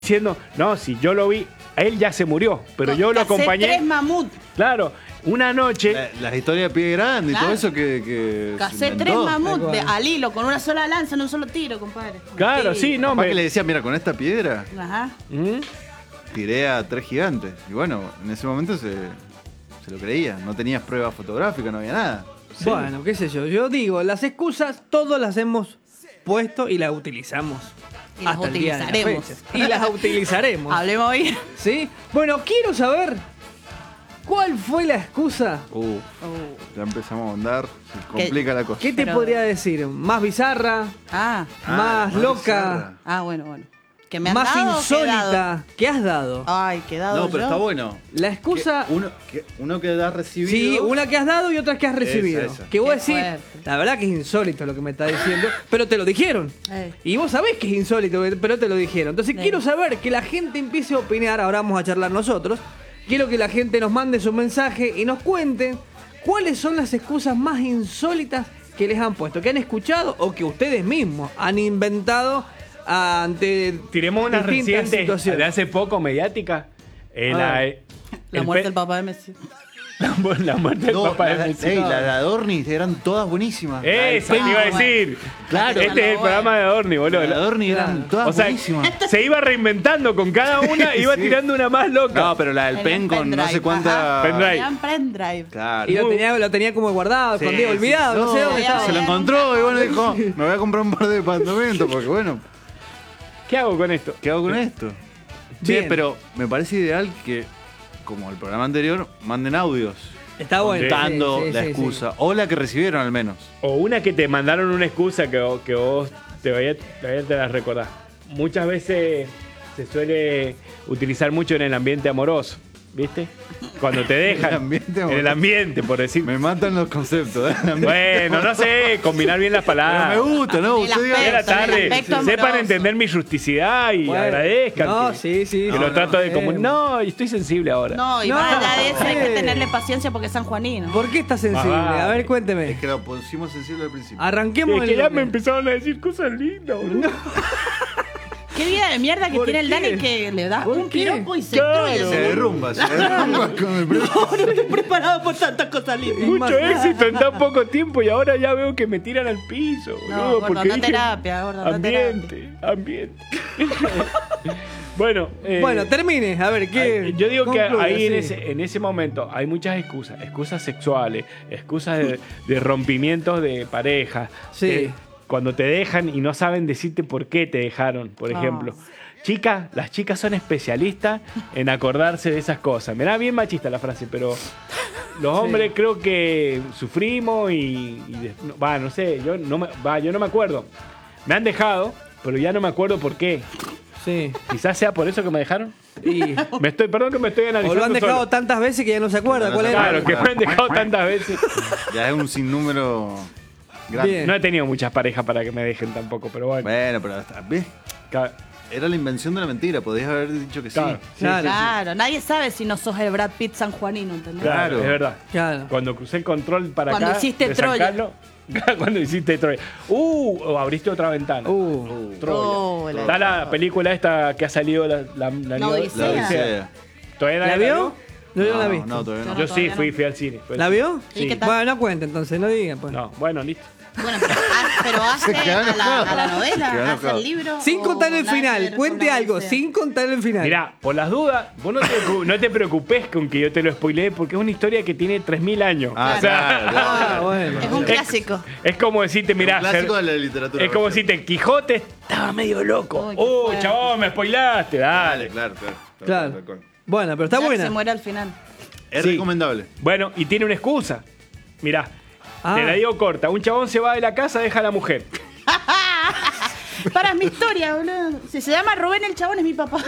diciendo, no, si yo lo vi, él ya se murió, pero yo lo acompañé. Tres mamut. Claro, una noche. Las historias de Pie Grande y todo eso que Cacé 3 mamut al hilo, con una sola lanza, en un solo tiro, compadre. Claro, sí, no. Papá que le decía, mira, con esta piedra Ajá. tiré a 3 gigantes. Y bueno, en ese momento se lo creía. No tenías pruebas fotográficas, no había nada. Sí. Bueno, qué sé yo. Yo digo, las excusas todas las hemos puesto y las utilizamos. Y las utilizaremos. Y las utilizaremos. Hablemos bien. ¿Sí? Bueno, quiero saber cuál fue la excusa. Ya empezamos a andar, se complica la cosa. ¿Qué te podría decir? ¿Más bizarra? ¿Más loca? Bizarra. Bueno. ¿Que me han más dado insólita? ¿Qué has dado? Ay, ¿qué he dado No, pero yo? está bueno. La excusa... Uno que has recibido. Sí, una que has dado y otra que has recibido. Esa. Que vos Qué decís, fuerte. la verdad que es insólito lo que me está diciendo, pero te lo dijeron. Y vos sabés que es insólito, pero te lo dijeron. Entonces quiero saber que la gente empiece a opinar, ahora vamos a charlar nosotros. Quiero que la gente nos mande su mensaje y nos cuenten cuáles son las excusas más insólitas que les han puesto, que han escuchado o que ustedes mismos han inventado ante Tiremos una distintas reciente situaciones. de hace poco mediática. La muerte del papá de Messi. La muerte del papá de Messi. La de Adorni eran todas buenísimas. Esa te iba a decir. Claro. Este es el programa de Adorni, boludo. La de Adorni eran todas O sea, buenísimas. se iba reinventando con cada una, iba tirando una más loca. No, pero la del Pen con no sé cuánta. Pendrive. Claro. Y lo tenía como guardado, escondido, olvidado, no sé dónde estaba. Se lo encontró y bueno, dijo, me voy a comprar un par de departamentos porque bueno. ¿Qué hago con esto? Bien, pero me parece ideal que, como el programa anterior, manden audios. Está bueno. Contando la excusa. O la que recibieron al menos. O una que te mandaron una excusa que vos te la recordás. Muchas veces se suele utilizar mucho en el ambiente amoroso, ¿viste? Cuando te dejan. En el ambiente, por decir. Me matan los conceptos. Bueno, no sé, combinar bien las palabras. Pero me gusta, ¿no? Usted diga de la tarde. Sepan entender mi rusticidad y agradezcan. No, sí. Que lo trato de comunicar. No, estoy sensible ahora. No, y más allá de eso hay que tenerle paciencia porque es sanjuanino. ¿Por qué estás sensible? A ver, cuénteme. Es que lo pusimos sensible al principio. Arranquemos Es que ya me empezaron a decir cosas lindas, boludo. Qué vida de mierda que tiene el Dani que le da un piropo y se destruye. Se derrumba con el No estoy preparado por tantas cosas lindas. Mucho éxito en tan poco tiempo y ahora ya veo que me tiran al piso, boludo. No, gordo, porque no dije, terapia, gordo, no ambiente. Bueno, termine, a ver, ¿qué? yo digo que concluye, ahí sí. en ese momento hay muchas excusas sexuales, excusas de rompimientos de pareja. Sí. Cuando te dejan y no saben decirte por qué te dejaron, por ejemplo. Las chicas son especialistas en acordarse de esas cosas. Me da bien machista la frase, pero los hombres creo que sufrimos no sé, yo no me acuerdo. Me han dejado, pero ya no me acuerdo por qué. Sí. Quizás sea por eso que me dejaron. Perdón que me estoy analizando. O lo han dejado solo. tantas veces que ya no se acuerda cuál era. Claro, que me han dejado tantas veces. Ya es un sinnúmero grande. Bien. No he tenido muchas parejas para que me dejen tampoco, pero bueno. Bueno, pero hasta, ¿ves? Era la invención de la mentira, podías haber dicho que sí. Claro, nadie sabe si no sos el Brad Pitt sanjuanino, ¿entendés? Claro, es verdad. Claro. Cuando crucé el control para Cuando acá. hiciste de San Troya. Carlos, cuando hiciste Troya. Abriste otra ventana. Troya. Está la película esta que ha salido, la Odisea. ¿Todavía ¿La nadie vio? Yo no la vi. No, todavía no. Yo sí, fui al cine. ¿La vio? Sí. ¿Qué tal? Bueno, no cuente entonces, no digan. Pues. No, bueno, listo. Bueno, pero hace a la novela, hace el libro. Sin contar el final, cuente algo, sin contar el final. Mirá, por las dudas, vos no te preocupes con que yo te lo spoileé porque es una historia que tiene 3000 años. Claro. Bueno. Es un clásico. Es como decirte, mirá, Un clásico de la literatura. es como decirte, Quijote estaba medio loco. Uy, qué fuerte. Chabón, me spoilaste, dale. Claro. Bueno, pero está Ya que buena. se muere al final. Es Sí. recomendable. Bueno, y tiene una excusa. Mirá, te la digo corta. Un chabón se va de la casa, deja a la mujer. Para mi historia, boludo. Si se llama Rubén el chabón es mi papá.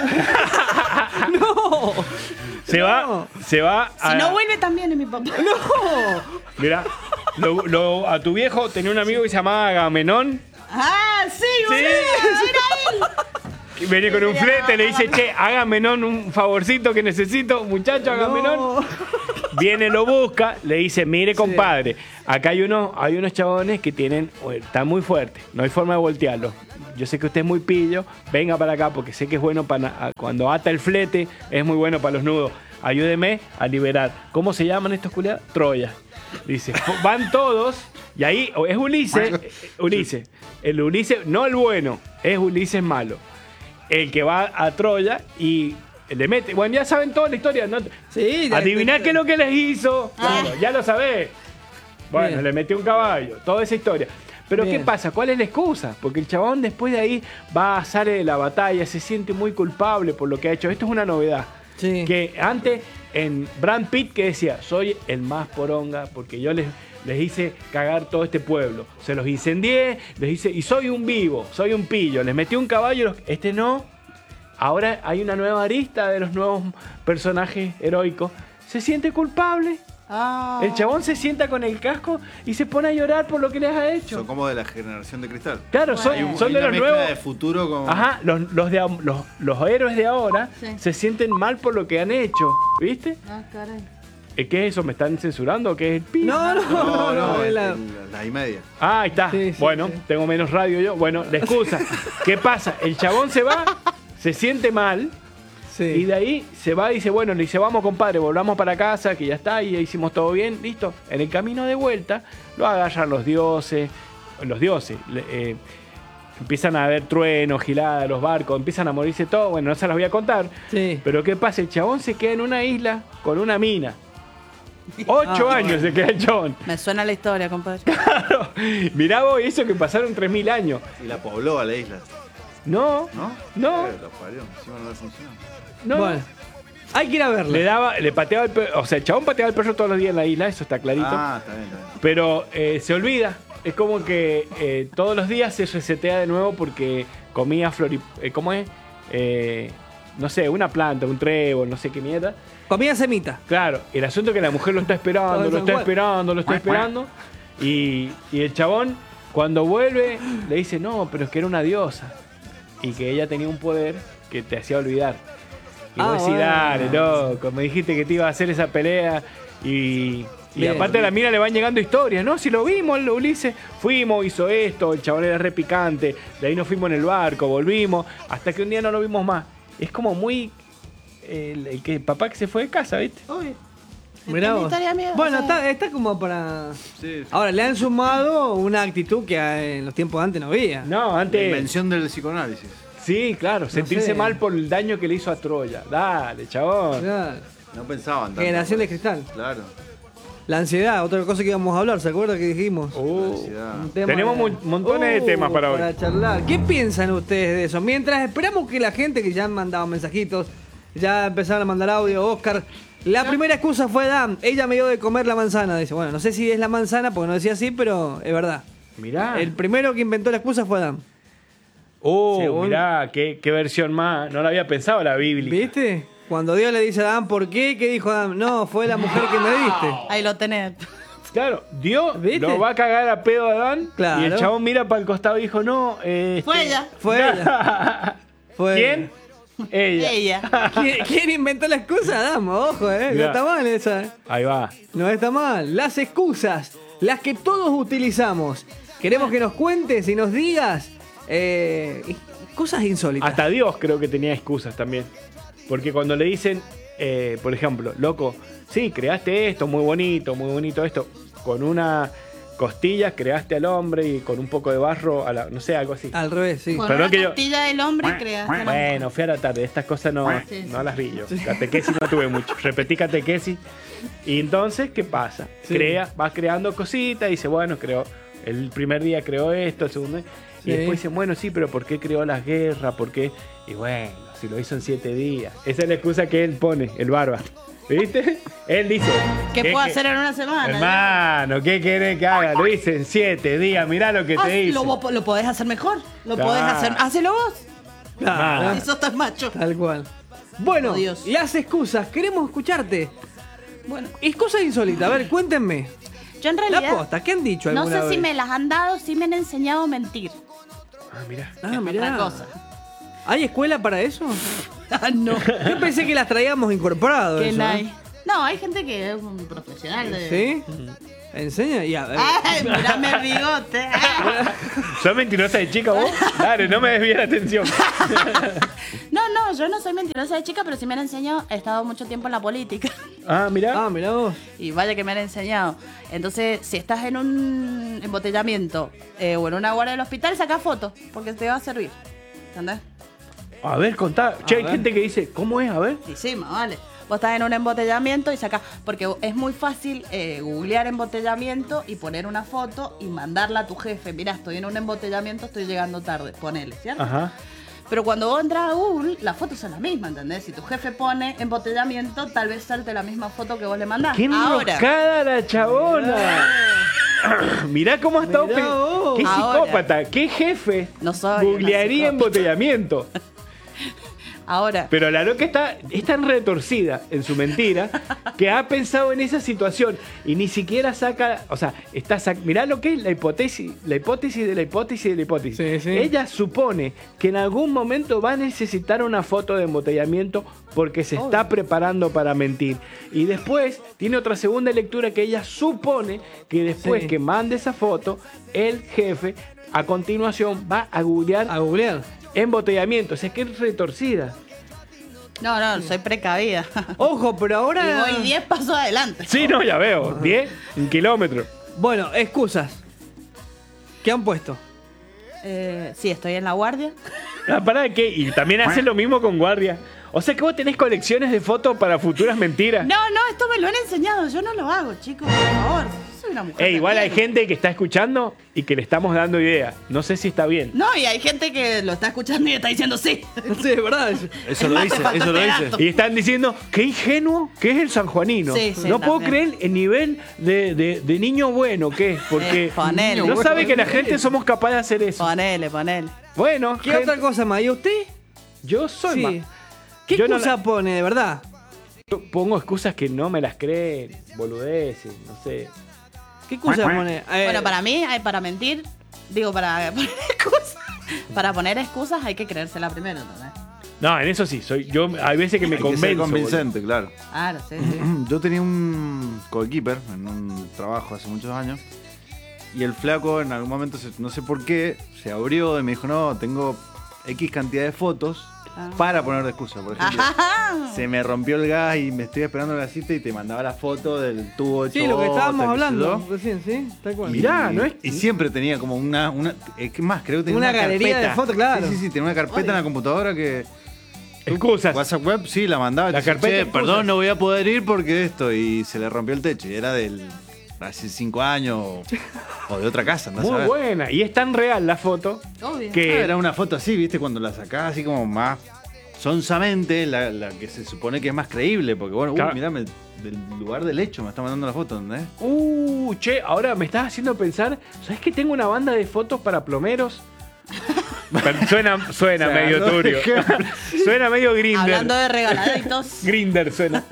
No. Se va a... Si no vuelve también es mi papá. Mirá, a tu viejo tenía un amigo que se llamaba Agamenón. Ah, sí, boludo. Era él. Viene con un flete, le dice, che, Agamenón, un favorcito que necesito, muchacho, Agamenón. Viene, lo busca, le dice, mire, compadre, acá hay unos chabones que están muy fuertes, no hay forma de voltearlos. yo sé que usted es muy pillo, venga para acá porque sé que es bueno cuando ata el flete, es muy bueno para los nudos. Ayúdeme a liberar. ¿Cómo se llaman estos culiados? Troya. Dice, van todos y ahí es Ulises. El Ulises, no el bueno, es Ulises malo. El que va a Troya y le mete. Bueno, ya saben toda la historia, ¿no? Sí, Adivinar qué es lo que les hizo. Claro, ya lo sabés. Bueno, Bien. le metió un caballo, toda esa historia. Pero Bien. ¿qué pasa? ¿Cuál es la excusa? Porque el chabón después de ahí sale de la batalla, se siente muy culpable por lo que ha hecho. Esto es una novedad. Sí. Que antes en Brad Pitt que decía, soy el más poronga porque yo les hice cagar todo este pueblo. Se los incendié, les hice, y soy un vivo, soy un pillo. Les metí un caballo, este no. Ahora hay una nueva arista de los nuevos personajes heroicos. Se siente culpable. El chabón se sienta con el casco y se pone a llorar por lo que les ha hecho. Son como de la generación de cristal. Claro, son Hay de una los mezcla nuevos. de futuro con... Ajá, los héroes de ahora Sí. se sienten mal por lo que han hecho, ¿viste? Ah, caray. ¿Qué es eso? ¿Me están censurando o qué es el pi? No, No, es es la- la y media. Ah, ahí está. Sí, sí, bueno, sí. tengo menos radio yo. Bueno, la excusa. ¿Qué pasa? El chabón se va, se siente mal Sí. y de ahí se va y dice, bueno, le dice, vamos compadre, volvamos para casa, que ya está, y ya hicimos todo bien, listo. En el camino de vuelta lo agarran los dioses, empiezan a haber truenos, giladas, los barcos, empiezan a morirse todo, bueno, no se las voy a contar. Sí. Pero ¿qué pasa? El chabón se queda en una isla con una mina. 8 años se queda el chabón. Me suena la historia, compadre. Claro. Mirá vos, eso que pasaron 3000 años. Y la pobló a la isla. No, ¿No? No. Lo parió. Encima no le funcionó. no. Bueno, hay que ir a verla. Le pateaba el perro. O sea, el chabón pateaba el perro todos los días en la isla, eso está clarito. Ah, está bien, está bien. Pero se olvida. Es como que todos los días se resetea de nuevo porque comía ¿cómo es? No sé, una planta, un trébol, no sé qué mierda. Comida semita. Claro, el asunto es que la mujer lo está esperando, Todo lo está igual. esperando, lo está esperando. Y el chabón, cuando vuelve, le dice, no, pero es que era una diosa. Y que ella tenía un poder que te hacía olvidar. Y Ah, vos decís, bueno. dale, loco, me dijiste que te iba a hacer esa pelea. Y Bien. aparte a la mina le van llegando historias, ¿no? Si lo vimos, Ulises, fuimos, hizo esto, el chabón era re picante, de ahí nos fuimos en el barco, volvimos, hasta que un día no lo vimos más. Es como muy... el papá que se fue de casa, ¿viste? Uy. Mirá Es vos. historia mía, Bueno, o sea, está como para... Sí, sí. Ahora, le han sumado una actitud que en los tiempos de antes no había. No, La antes... invención del psicoanálisis. Sí, claro, sentirse sé. mal por el daño que le hizo a Troya. Dale, chabón. Claro. No pensaban tanto. Generación de cristal. Claro. La ansiedad, otra cosa que íbamos a hablar, ¿se acuerda que dijimos? Ansiedad. Un tema Tenemos montones de temas para hoy. Para charlar. ¿Qué piensan ustedes de eso? Mientras esperamos que la gente que ya han mandado mensajitos, ya empezaron a mandar audio, Oscar. La primera excusa fue Dan. Ella me dio de comer la manzana. Dice, bueno, no sé si es la manzana, porque no decía así, pero es verdad. Mirá. El primero que inventó la excusa fue Dan. Según- Mirá, qué versión más. No la había pensado la Biblia. ¿Viste? Cuando Dios le dice a Dan, ¿por qué? ¿Qué dijo Dan? No, fue la mujer que me diste. Ahí lo tenés. Claro, Dios ¿Viste? lo va a cagar a pedo a Adán. Claro. Y el chabón mira para el costado y dijo, no. Fue ella. Fue ella. Fue ¿Quién? Ella. Ella. ¿Quién inventó la excusa? Dan, ojo, no Mirá. está mal esa. Ahí va. No está mal. Las excusas, las que todos utilizamos. Queremos que nos cuentes y nos digas cosas insólitas. Hasta Dios creo que tenía excusas también. Porque cuando le dicen, por ejemplo, loco, sí, creaste esto, muy bonito esto, con una costilla creaste al hombre y con un poco de barro, no sé, algo así. Al revés, sí. Con Perdón una que yo- costilla del hombre creaste la Bueno, fui a la tarde, estas cosas no Sí, sí. las vi yo. Catequesis no tuve mucho. Repetí catequesis. Y entonces, ¿qué pasa? Sí. Vas creando cositas y dice, bueno, el primer día creó esto, el segundo. Sí. Y después dice, bueno, sí, pero ¿por qué creó las guerras? ¿Por qué? Y bueno, si lo hizo en 7 días. Esa es la excusa que él pone, el barba. ¿Viste? Él dice. ¿Qué puedo hacer en una semana? Hermano, ¿qué querés que haga? Lo hice en 7 días, mirá lo que te hice. Lo podés hacer mejor. Lo Claro. podés hacer. Hacelo vos. Ah. Si sos tan macho. Tal cual. Bueno, Oh, Dios. las excusas, queremos escucharte. Bueno, Excusas insólitas, a ver, cuéntenme. yo en La realidad posta, ¿qué han dicho no alguna sé vez? si me las han dado, si me han enseñado a mentir. Ah, mirá. Ah, Es mirá. otra cosa. ¿Hay escuela para eso? Ah, no. Yo pensé que las traíamos incorporadas. Que eso, no ¿eh? hay. No, hay gente que es un profesional de... ¿Sí? Enseña y a ver. Ay, mírame el bigote. ¿Sos mentirosa de chica vos? Dale, no me desvíes la atención. No, yo no soy mentirosa de chica, pero sí me han enseñado. He estado mucho tiempo en la política. Ah, mirá. Ah, mirá vos. Y vaya que me han enseñado. Entonces, si estás en un embotellamiento o en una guardia del hospital, saca fotos, porque te va a servir. ¿Entendés? A ver, contá. Che, hay ver. gente que dice, ¿cómo es? A ver. Y sí, más vale. Vos estás en un embotellamiento y sacás, porque es muy fácil googlear embotellamiento y poner una foto y mandarla a tu jefe. Mira, estoy en un embotellamiento, estoy llegando tarde, ponele, ¿cierto? Ajá. Pero cuando vos entras a Google, las fotos son las mismas, ¿entendés? Si tu jefe pone embotellamiento, tal vez salte la misma foto que vos le mandás. ¡Qué Ahora, enroscada la chabona! Mirá cómo ha estado. Mirá vos. ¡Qué Ahora. psicópata! ¿Qué jefe No soy una googlearía psicópata. embotellamiento? ahora, Pero la loca es tan retorcida en su mentira que ha pensado en esa situación y ni siquiera saca, o sea, mirá lo que es la hipótesis de la hipótesis de la hipótesis. Sí, sí. Ella supone que en algún momento va a necesitar una foto de embotellamiento porque se está preparando para mentir. Y después tiene otra segunda lectura que ella supone que después Sí. que mande esa foto, el jefe a continuación va a googlear A googlear. embotellamiento. O sea, que es retorcida. no, soy precavida. Ojo, pero Y ahora. voy 10 pasos adelante. Sí, no, ya veo. 10 un kilómetro. Bueno, excusas. ¿Qué han puesto? Sí, estoy en la guardia. ¿Para qué? Y también hace lo mismo con guardia. O sea que vos tenés colecciones de fotos para futuras mentiras. No, esto me lo han enseñado. Yo no lo hago, chicos, por favor. Yo soy una mujer. Igual hay también. gente que está escuchando y que le estamos dando idea. No sé si está bien. No, y hay gente que lo está escuchando y está diciendo sí. Sí, es verdad. Eso Es lo más, dice, te falta eso lo este dice. dato. Y están diciendo, qué ingenuo que es el sanjuanino. Sí, sí, no puedo también. creer el nivel de niño bueno que es. Porque Ponele. no sabe que la gente somos capaces de hacer eso. Ponele. Bueno, ¿Qué gente, otra cosa más? ¿Y usted? yo soy Sí. más. ¿Qué Yo no excusa pone, de verdad? Pongo excusas que no me las creen, boludeces, no sé. ¿Qué excusa pone? Bueno, para mí, para mentir, digo, para poner excusas. Para poner excusas hay que creérsela primero, ¿entendés? No, en eso sí, yo hay veces que me Hay que ser convenzo. convincente, claro. Claro, sí, sí. Yo tenía un coequiper en un trabajo hace muchos años y el flaco en algún momento, no sé por qué, se abrió y me dijo, no, tengo X cantidad de fotos para poner de excusa. Por ejemplo, Ajá. se me rompió el gas y me estoy esperando la cita y te mandaba la foto del tubo hecho Sí, lo que estábamos bosta, qué sé hablando yo. recién, ¿sí? Tal cual. Mirá, ¿no es? Y siempre tenía como ¿qué más? Creo que tenía Una una galería carpeta. de fotos, claro. Sí, tenía una carpeta en la computadora que... Excusas. WhatsApp web, sí, la mandaba. La Te decía, carpeta "Che, de excusas". perdón, no voy a poder ir porque esto. Y se le rompió el techo. Y era del hace 5 años o de otra casa, no Muy sabes. buena. Y es tan real la foto Obvio. que Era una foto así, ¿viste? Cuando la sacás así como más sonsamente, la que se supone que es más creíble. Porque bueno, Claro. mirá, del lugar del hecho me está mandando la foto, ¿entendés? che, ahora me estás haciendo pensar, ¿sabes que tengo una banda de fotos para plomeros? Pero suena O sea, medio no, turbio. Suena medio Grinder. Hablando de regaladitos, Grinder suena.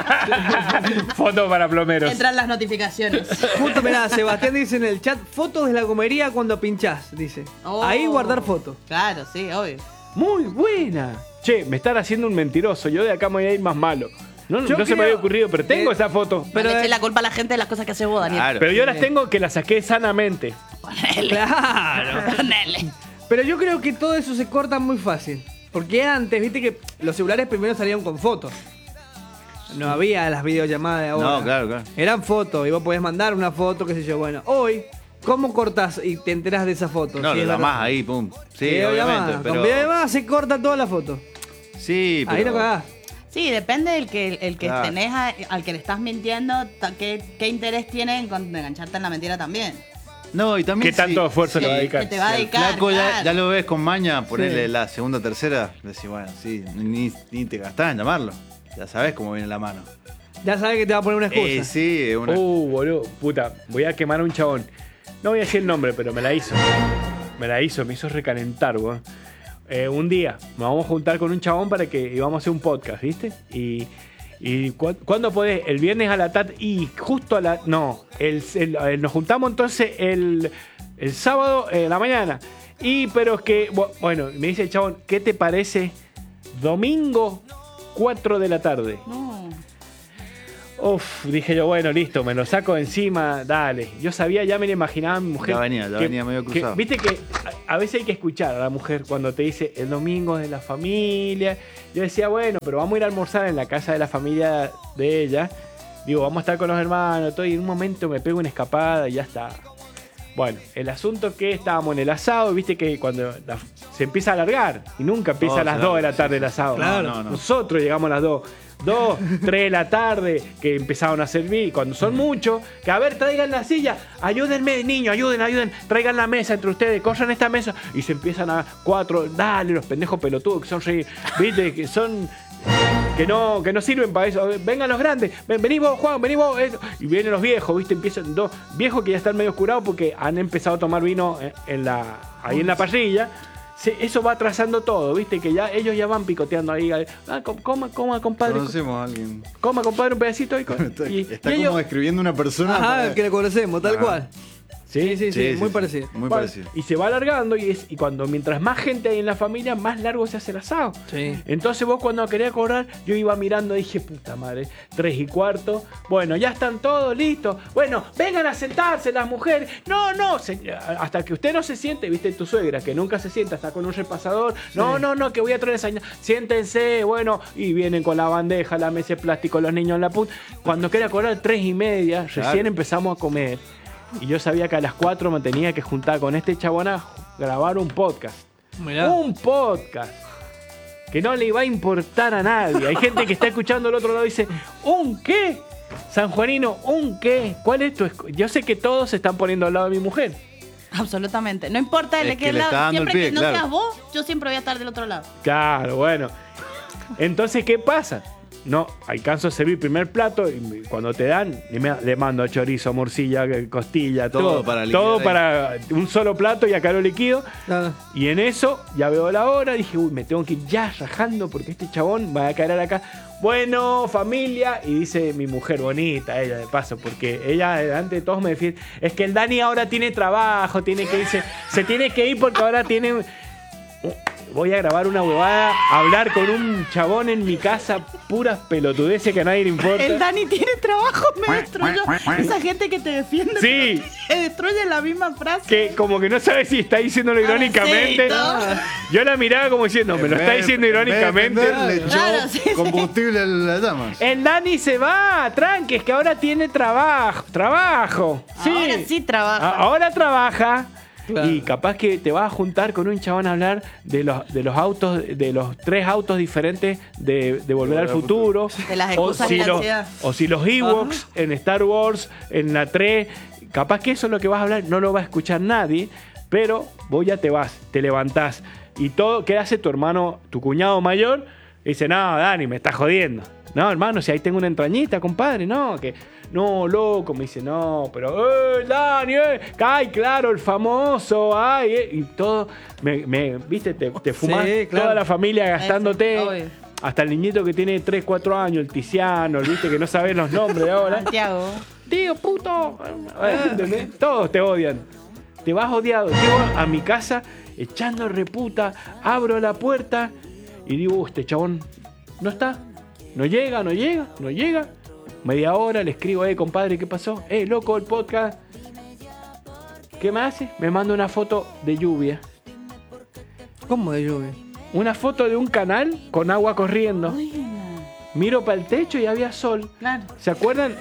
Foto para plomeros. entran las notificaciones. Justo, mirá, Sebastián dice en el chat, fotos de la comería cuando pinchás, dice. Oh. Ahí guardar fotos. Claro, sí, obvio. Muy buena. Che, me están haciendo un mentiroso. Yo de acá me voy a ir más malo. No, Yo no se me creo había ocurrido, pero tengo que- esa foto. Pero Pero le eché es- la culpa a la gente de las cosas que hace vos, Daniel. Claro. Pero yo las tengo que las saqué sanamente. Ponele. Claro. Ponele. Pero yo creo que todo eso se corta muy fácil. Porque antes, viste que los celulares primero salían con fotos. No había las videollamadas de ahora. No, claro. Eran fotos y vos podés mandar una foto, qué sé yo. Bueno, hoy, ¿cómo cortás y te enterás de esa foto? No, Si lo es da verdad. más ahí, pum. Sí, Videollamada. obviamente. Con Pero... videollamada se corta toda la foto. Sí, pero... Ahí no cagás. Sí, depende del que Claro. tenés al que le estás mintiendo, qué interés tiene en engancharte en la mentira también. No, y también ¿Qué tanto si- esfuerzo le va a Que dedicar? te va a Si al dedicar. flaco ya, claro. ya lo ves con maña, ponerle Sí. la segunda, tercera, decís, bueno, sí, ni te gastás en llamarlo. Ya sabes cómo viene la mano. Ya sabes que te va a poner una excusa. Sí, es una... Boludo, puta, voy a quemar a un chabón. No voy a decir el nombre, pero me la hizo. Me hizo recalentar, weón. Un día nos vamos a juntar con un chabón para que íbamos a hacer un podcast, ¿viste? Y ¿cuándo podés? El viernes a la tarde y justo a la... No, nos juntamos entonces el sábado en la mañana. Pero es que, bueno, me dice el chabón, ¿qué te parece domingo 4 de la tarde? No. Uf, dije yo, bueno, listo, me lo saco de encima, dale. Yo sabía, ya me lo imaginaba a mi mujer. Ya venía medio cruzado. Viste que a veces hay que escuchar a la mujer cuando te dice el domingo es de la familia. Yo decía, bueno, pero vamos a ir a almorzar en la casa de la familia de ella. Digo, vamos a estar con los hermanos, todo, y en un momento me pego una escapada y ya está. Bueno, el asunto es que estábamos en el asado, viste que cuando se empieza a alargar y nunca empieza a las 2 de la tarde el asado. Claro. No. Nosotros llegamos a las 2, 3 de la tarde que empezaron a servir. Cuando son muchos, que a ver, traigan la silla, ayúdenme, niños, ayuden, traigan la mesa entre ustedes, corran esta mesa. Y se empiezan a 4, dale, los pendejos pelotudos que son, viste, que son... Que no sirven para eso. Vengan los grandes. Vení vos, Juan, vení vos. Y vienen los viejos, ¿viste? Empiezan dos viejos que ya están medio curados porque han empezado a tomar vino ahí en la parrilla. Eso va atrasando todo, ¿viste? Que ya ellos ya van picoteando ahí. Coma, compadre. Conocemos a alguien. Coma, compadre, un pedacito. Está Y como ellos... describiendo una persona. Ajá, que le conocemos, tal cual. Sí, muy parecido. Muy Bueno, parecido. y se va alargando y cuando mientras más gente hay en la familia, más largo se hace el asado. Sí. Entonces vos cuando quería cobrar, yo iba mirando y dije, puta madre, 3:15. Bueno, ya están todos listos. Bueno, vengan a sentarse las mujeres. No, hasta que usted no se siente, viste, tu suegra, que nunca se sienta, está con un repasador. No, que voy a traer esa... Siéntense, bueno, y vienen con la bandeja, la mesa de plástico, los niños en la puta. Cuando quería cobrar 3:30, recién empezamos a comer. Y yo sabía que a las 4 me tenía que juntar con este chabón a grabar un podcast. Mirá. Un podcast que no le iba a importar a nadie. Hay gente que está escuchando al otro lado y dice, ¿un qué? Sanjuanino, ¿un qué? ¿Cuál es tu Yo sé que todos se están poniendo al lado de mi mujer. Absolutamente. No importa de Es qué que le está lado. dando el Siempre pie, que no claro. seas vos, yo siempre voy a estar del otro lado. Claro, bueno. Entonces, ¿qué pasa? No, alcanzo a servir primer plato y cuando te dan, le mando chorizo, morcilla, costilla, todo para liquidar todo ahí. para un solo plato y acá lo liquido. Claro. Y en eso, ya veo la hora, dije, uy, me tengo que ir ya rajando porque este chabón va a caer acá. Bueno, familia, y dice mi mujer, bonita ella de paso, porque ella delante de todos me decía, es que el Dani ahora tiene trabajo, tiene que irse, se tiene que ir porque ahora tiene... Voy a grabar una huevada, hablar con un chabón en mi casa, puras pelotudeces que a nadie le importa. El Dani tiene trabajo, me destruyó. Esa gente que te defiende, Sí. te destruye la misma frase. Que como que no sabe si está diciéndolo irónicamente. sí, todo. Yo la miraba como diciendo, me lo está diciendo irónicamente. Le echó Claro, sí, sí. combustible a las llamas. El Dani se va, tranqui, es que ahora tiene trabajo. Sí. Ahora sí trabaja. Ahora trabaja. Claro. Y capaz que te vas a juntar con un chabón a hablar de los autos, de los 3 autos diferentes de Volver al Futuro. De las excusas y la ansiedad. O si los Ewoks en Star Wars, en la 3, capaz que eso es lo que vas a hablar, no lo va a escuchar nadie, pero vos ya te vas, te levantás. Y todo, ¿qué hace tu hermano, tu cuñado mayor? Dice, no, Dani, me estás jodiendo. No, hermano, si ahí tengo una entrañita, compadre, no, que... No, loco, me dice, no, pero, Dani, ay, claro, el famoso, ay, y todo, viste, te fumas Sí, claro. toda la familia gastándote, Obvio. hasta el niñito que tiene 3, 4 años, el Tiziano, viste, que no sabes los nombres de ahora. Santiago. Tío, puto, ¿entendés? Todos te odian, te vas odiado. Llego a mi casa echando reputa, abro la puerta y digo, este chabón no está, no llega. Media hora le escribo, compadre, ¿qué pasó? Loco, el podcast. ¿Qué me hace? Me manda una foto de lluvia. ¿Cómo de lluvia? Una foto de un canal con agua corriendo. Buena. Miro para el techo y había sol. Claro. ¿Se acuerdan?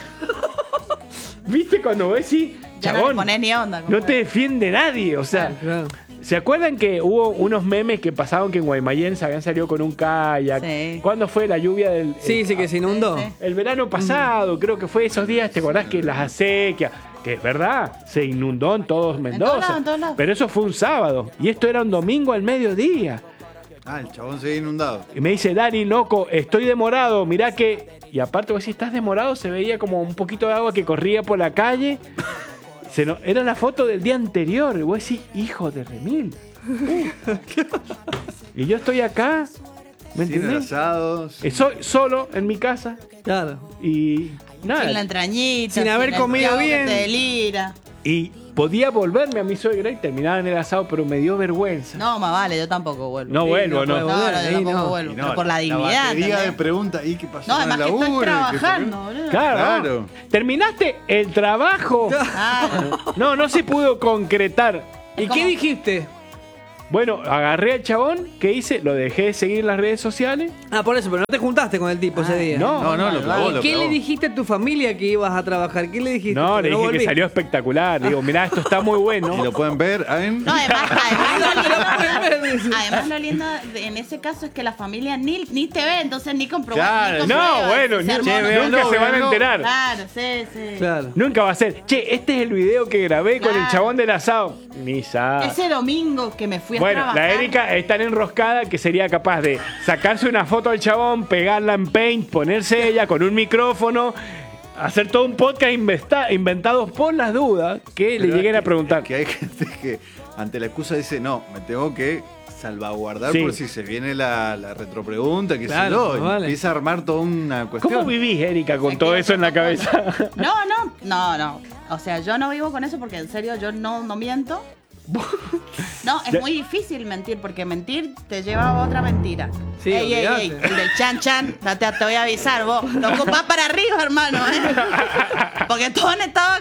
¿Viste cuando vos decís, Ya no le chabón, ponés ni onda. no te defiende nadie? O sea, Claro. ¿se acuerdan que hubo unos memes que pasaban que en Guaymallén se habían salido con un kayak? Sí. ¿Cuándo fue la lluvia del... Sí, que se inundó. Sí. El verano pasado, creo que fue esos días, ¿te acordás que las acequias? Que es verdad, se inundó en todos Mendoza. en todos lados. Pero eso fue un sábado. Y esto era un domingo al mediodía. Ah, el chabón se ve inundado. Y me dice, Dani, loco, estoy demorado, mirá que... Y aparte, vos si estás demorado, se veía como un poquito de agua que corría por la calle. Era la foto del día anterior. Y vos decís, hijo de remil. Y yo estoy acá, ¿me Sin el entendés? asado. Soy solo en mi casa Claro. y nada. Sin la entrañita. Sin haber el comido Santiago que bien. te delira. Y podía volverme a mi suegra y terminaba en el asado, pero me dio vergüenza. No, más vale, yo tampoco vuelvo. No vuelvo, no no. puedo. No, yo tampoco no. vuelvo. Y no, Pero por la dignidad. batería de ¿entendés? preguntas. ¿Y qué pasó No, con el además que estoy laburo? trabajando, boludo. Claro. ¿Terminaste el trabajo? Claro. No, no se pudo concretar. ¿Y qué dijiste? Bueno, agarré al chabón, ¿qué hice? Lo dejé de seguir en las redes sociales. Ah, por eso, pero no te juntaste con el tipo ese día. No, No, lo clavó, ¿Y lo qué le clavó. dijiste a tu familia que ibas a trabajar? ¿Qué le dijiste? No, Porque le dije que volviste. salió espectacular. Digo, mirá, esto está muy Y bueno. lo pueden ver en... No, además lo lindo en ese caso es que la familia ni te ve, entonces ni comprobó. Claro, ni No, comprueba bueno, si se armó, che, no. vean, nunca se van a véanlo. enterar. Claro, sí. Claro. Nunca va a ser. Che, este es el video que grabé con el Claro. chabón del asado. Ni sabe. Ese domingo que me fui a Bueno, trabajar. la Erika es tan enroscada que sería capaz de sacarse una foto al chabón, pegarla en Paint, ponerse ella con un micrófono, hacer todo un podcast inventado por las dudas que le Pero lleguen es a preguntar. Que hay gente que ante la excusa dice, no, me tengo que salvaguardar Sí. por si se viene la retropregunta, que Claro, se lo vale. empieza a armar toda una cuestión. ¿Cómo vivís, Erika, con todo eso en la cabeza? No. O sea, yo no vivo con eso porque en serio yo no miento. No, es muy difícil mentir porque mentir te lleva a otra mentira. Sí, ey, olvidate. el del chan, te voy a avisar vos. Lo ocupás para arriba, hermano, porque todos han estado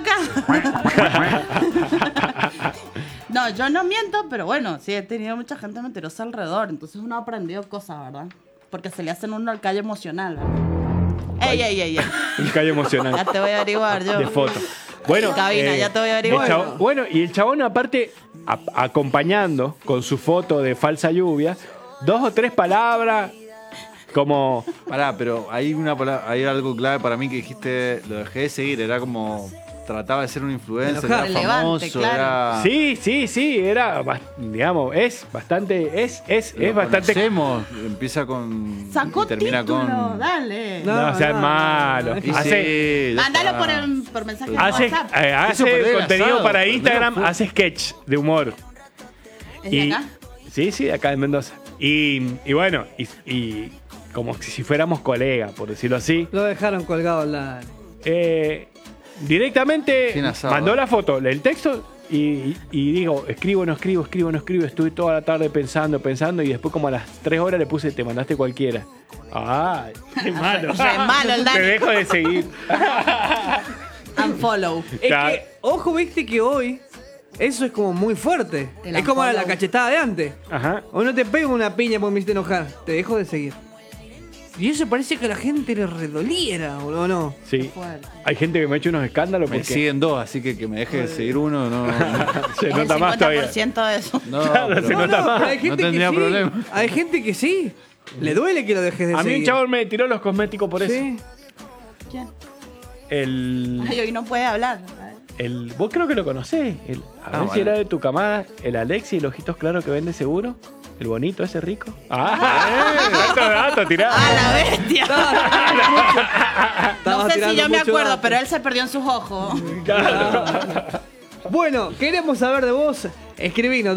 acá. No, yo no miento, pero bueno, sí he tenido mucha gente mentirosa alrededor, entonces uno ha aprendido cosas, ¿verdad? Porque se le hacen uno al callo emocional, ¿verdad? Ey. Un callo emocional. Ya te voy a averiguar yo. De foto. Bueno, Cabina, ya te voy a averiguar. bueno, y el chabón aparte, acompañando con su foto de falsa lluvia, 2 o 3 palabras como... Pará, pero hay una palabra, hay algo clave para mí que dijiste, lo dejé de seguir, era como trataba de ser un influencer, Enojado. era Relevante, famoso, claro. era... Sí, era, digamos, es bastante, es Lo bastante... conocemos, empieza con... Sacó y termina título, con... dale. No, seas malo. Y Hace, sí, ya Mándalo está. por mensaje de hace, WhatsApp. Eso hace fue el contenido asado, para primero Instagram, fue- hace sketch de humor. ¿Es de acá? Sí, de acá de Mendoza. Y bueno, y como si fuéramos colegas, por decirlo así. Lo dejaron colgado en la... Directamente Sin asado. mandó la foto, el texto y digo, escribo, no escribo. Estuve toda la tarde pensando y después como a las 3 horas le puse, te mandaste cualquiera. ¡Ay! ¡Qué malo! Re malo el Dani. Te dejo de seguir. Unfollow. Es Claro. que, ojo, viste que hoy eso es como muy fuerte. El Es como la unfollow. cachetada de antes. Ajá. O no te pego una piña porque me hiciste enojar. Te dejo de seguir. Y eso parece que a la gente le redoliera, ¿o no? Sí. Fuerte. Hay gente que me ha hecho unos escándalos Me porque siguen 2, así que me deje de seguir uno, no, se Es nota el más todavía. 50% de eso. no, Claro, pero- se nota más. pero hay gente No tendría que sí. problema. Hay gente que sí. Le duele que lo dejes de A mí seguir. un chabón me tiró los cosméticos por eso. Sí. ¿Quién? El, Ay, hoy no puede hablar. vos creo que lo conocés. A ver si vale. era de tu camada. El Alexi, el ojitos claros que vende seguro. El bonito, ese rico. Dato, tirá. ¡Ah, la bestia! No Estaba sé si tirando yo me mucho acuerdo, dato. pero él se perdió en sus ojos. Bueno, queremos saber de vos. Escribinos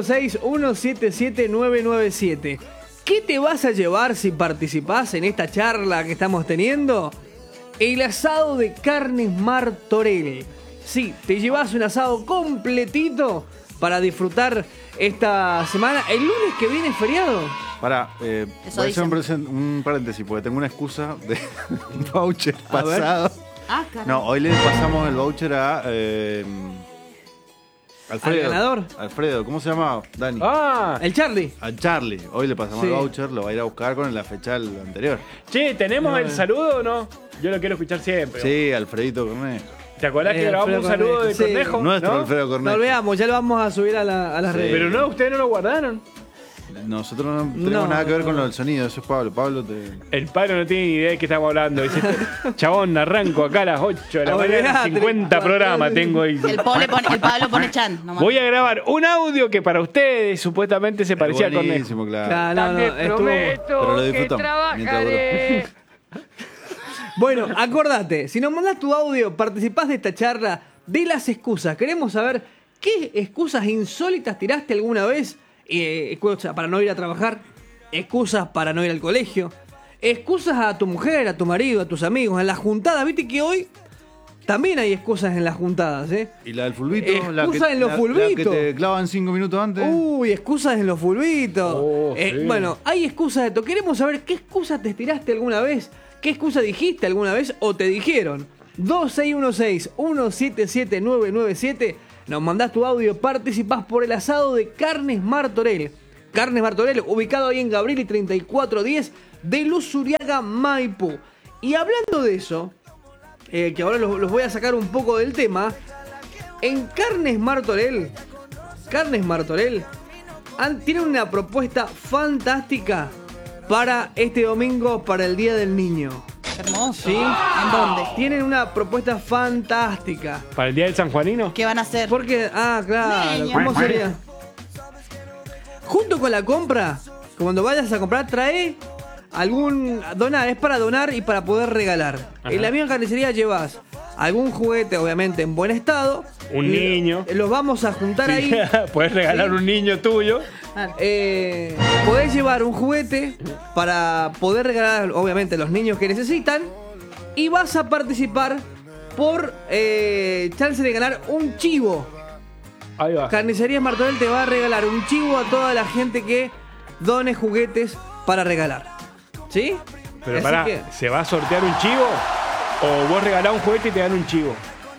2616-177997. ¿Qué te vas a llevar si participás en esta charla que estamos teniendo? El asado de carnes Martorell. Sí, te llevas un asado completito para disfrutar esta semana. El lunes que viene es feriado. Pará, Eso voy a hacer dicen. un paréntesis porque tengo una excusa de un voucher A ver. pasado. Ah, caramba. No, hoy le pasamos el voucher a Alfredo. ¿Al ganador? Alfredo, ¿cómo se llama? Dani. Ah, El Charlie. A Charlie. Hoy le pasamos Sí. el voucher, lo va a ir a buscar con la fecha del anterior. che, ¿tenemos el saludo o no? Yo lo quiero escuchar siempre. Sí, Alfredito Corné. ¿Te acordás que grabamos un Alfredo saludo de Cornejo, sí. Cornejo? Nuestro ¿no? Alfredo Corné. No olvidamos, ya lo vamos a subir a las Sí. redes. Pero no, ustedes no lo guardaron. Nosotros no tenemos No, nada que ver con no. lo del sonido, eso es Pablo. Pablo te... El padre no tiene ni idea de qué estamos hablando. Dice, chabón, arranco acá a las 8 de la mañana, Olvidate, 50 programas tengo ahí. El Pablo pone Chan. nomás. Voy a grabar un audio que para ustedes supuestamente se parecía a Cornejo. buenísimo, claro. Ah, no, estuvo. Pero lo disfrutamos. Mientras duró. Bueno, acordate, si nos mandas tu audio, participás de esta charla de las excusas. Queremos saber qué excusas insólitas tiraste alguna vez. Excusas para no ir a trabajar, excusas para no ir al colegio, excusas a tu mujer, a tu marido, a tus amigos, en las juntadas. Viste que hoy También hay excusas en las juntadas, ¿eh? ¿Y la del fulbito? Excusa en los La fulbitos. que te clavan 5 minutos antes. Uy, excusas en los fulbitos. Oh, sí. Bueno, hay excusas de todo. Queremos saber qué excusa te estiraste alguna vez, qué excusa dijiste alguna vez o te dijeron. 2616-177997. Nos mandás tu audio, participás por el asado de Carnes Martorell. Carnes Martorell, ubicado ahí en Gabrieli 3410 de Luz Uriaga, Maipú. Y hablando de eso, que ahora los voy a sacar un poco del tema, en Carnes Martorell tienen una propuesta fantástica para este domingo, para el Día del Niño. Hermoso. ¿Sí? ¿En dónde? Tienen una propuesta fantástica. ¿Para el día del San Juanino? ¿Qué van a hacer? Porque, claro, Niño. ¿cómo sería? Junto con la compra, cuando vayas a comprar, trae es para donar y para poder regalar. Ajá. En la misma carnicería llevas algún juguete, obviamente en buen estado. Un niño. Los vamos a juntar ahí. Puedes regalar Sí. un niño tuyo. Podés llevar un juguete para poder regalar, obviamente, a los niños que necesitan. Y vas a participar por chance de ganar un chivo. Ahí va. Carnicerías Martorell te va a regalar un chivo a toda la gente que done juguetes para regalar. ¿Sí? Pero Así pará, que- ¿se va a sortear un chivo? ¿O vos regalás un juguete y te dan un chivo?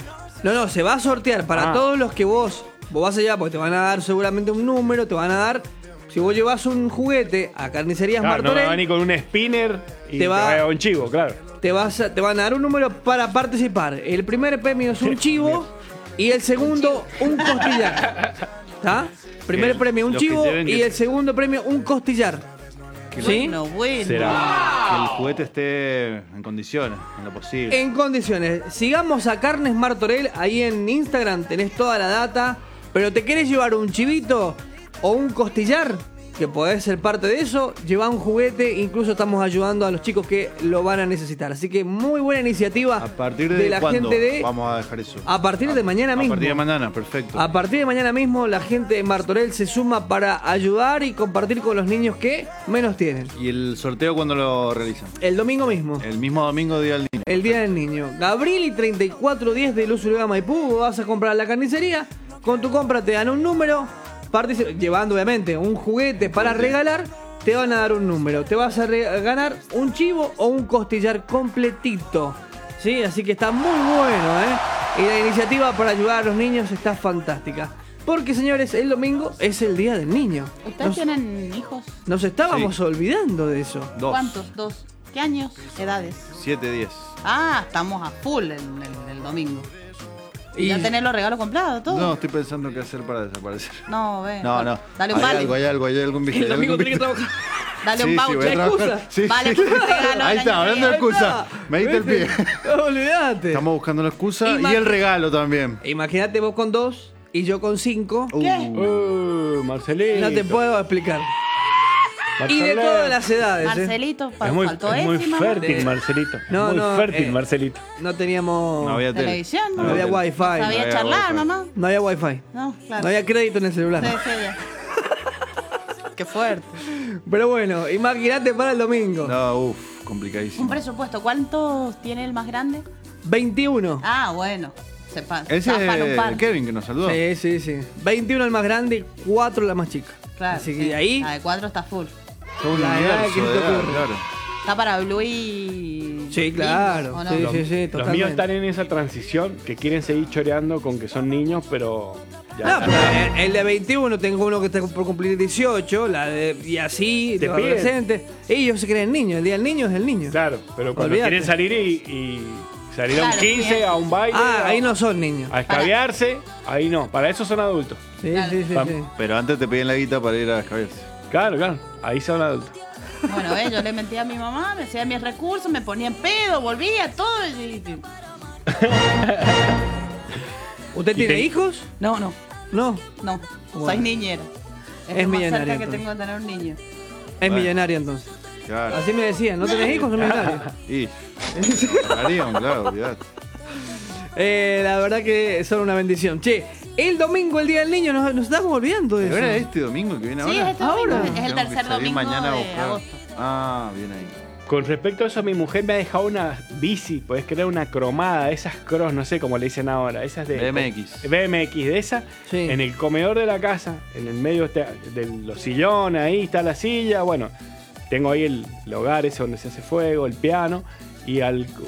No, se va a sortear para todos los que vos vas a llevar, porque te van a dar seguramente un número, te van a dar. Si vos llevas un juguete a Carnicerías Claro, no me va a Martorell, venir con un spinner y te va- va a dar un chivo, claro. te van a dar un número para participar. El primer premio es un chivo y el segundo un costillar. ¿Está? Primer Que premio un los que chivo lleven y que- el segundo premio un costillar. ¿Sí? Bueno. Será. Que el juguete esté en condiciones, en lo posible. En condiciones. Sigamos a Carnes Martorell. Ahí en Instagram tenés toda la data. Pero ¿te querés llevar un chivito o un costillar? Que podés ser parte de eso. Lleva un juguete. Incluso estamos ayudando a los chicos que lo van a necesitar. Así que muy buena iniciativa. ¿A partir de la cuándo gente de. vamos a dejar eso? A partir de mañana mismo. A partir de mañana, perfecto. A partir de mañana mismo la gente de Martorell se suma para ayudar y compartir con los niños que menos tienen. ¿Y el sorteo cuándo lo realizan? El domingo mismo. El mismo domingo, Día del Niño. El Día del Niño. Gabrieli 3410 de Luz Uriaga, Maipú. Vas a comprar la carnicería. Con tu compra te dan un número. Llevando obviamente un juguete para regalar. Te van a dar un número. Te vas a ganar un chivo o un costillar completito. ¿Sí? Así que está muy bueno, ¿eh? Y la iniciativa para ayudar a los niños está fantástica. Porque, señores, el domingo es el Día del Niño. ¿Ustedes tienen hijos? Nos estábamos olvidando de eso. 2, ¿Cuántos? ¿Dos? ¿Qué años? ¿Edades? 7, 10. Ah, estamos a full el domingo. ¿Y Y- ya tenés los regalos comprados, todo? No, estoy pensando qué hacer para desaparecer. No, ve. No. Dale un vale. Hay algún vicio. El domingo tiene que trabajar. Dale Sí, un sí, voucher. voy a trabajar. excusa. Sí, Vale, sí. por un regalo Ahí el está, año que hablando de viene. excusa. Me diste el pie. Olvídate. Estamos buscando una excusa Ima- y el regalo también. Imagínate vos con 2 y yo con 5. Marcelito. No te puedo explicar. Y de Marcelito. todas las edades. Marcelito, Es muy, faltó es muy décima. fértil, Marcelito. No, muy no, fértil, Marcelito. No teníamos. No había tele. Televisión, no había tele. wifi. Sabía había charlar, wifi. mamá. No había wifi. No, claro. No había crédito en el celular. Sí, sí, ya. Qué fuerte. Pero bueno, imagínate para el domingo. No, Un complicadísimo. presupuesto. ¿Cuántos tiene el más grande? 21. Ah, bueno. Ese zafan un par. es Kevin que nos saludó. Sí, sí, sí. 21 el más grande y 4 la más chica. Claro. Así que sí. ahí. La de 4 está full. Todo un La edad universo que de te edad, ocurre. claro. Está para Blue y. Sí, claro. ¿o no? Sí, Los, sí, los totalmente. míos están en esa transición que quieren seguir choreando con que son niños, pero ya. No, pero el de 21 tengo uno que está por cumplir 18, y así, Te de piden. adolescentes. Ellos se creen niños, el día del niño es el niño. Claro, pero cuando Olvídate. quieren salir y salir a un Claro, 15, sí. a un baile, Ahí no son niños. a escabearse, ahí no. Para eso son adultos. Sí, Claro. sí, sí, Vamos. sí. Pero antes te pedían la guita para ir a descabearse. Claro, ahí son adultos. Bueno, yo le mentía a mi mamá, me hacía mis recursos, me ponía en pedo, volvía, todo. ¿Usted ¿Y tiene te- hijos? No, no, No. no. Bueno. Soy niñera. Es lo más millonaria, cerca que entonces. tengo de tener un niño. Es Bueno. millonario entonces. Claro. Así me decían, ¿no tenés hijos? Son millonarios. Y. Harían, claro, olvidate. La verdad que son una bendición. Che, el domingo, el Día del Niño, nos estamos olvidando de ¿Pero era eso. este domingo que viene Sí, ahora? es este domingo, Ahora. es el Tengo que tercer salir domingo mañana a de buscar. agosto. Ah, bien ahí. con respecto a eso, mi mujer me ha dejado una bici, podés creer, una cromada, esas cross, no sé cómo le dicen ahora, esas de BMX de esa, Sí. en el comedor de la casa, en el medio de los sillones, ahí está la silla, bueno, tengo ahí el hogar ese donde se hace fuego, el piano, y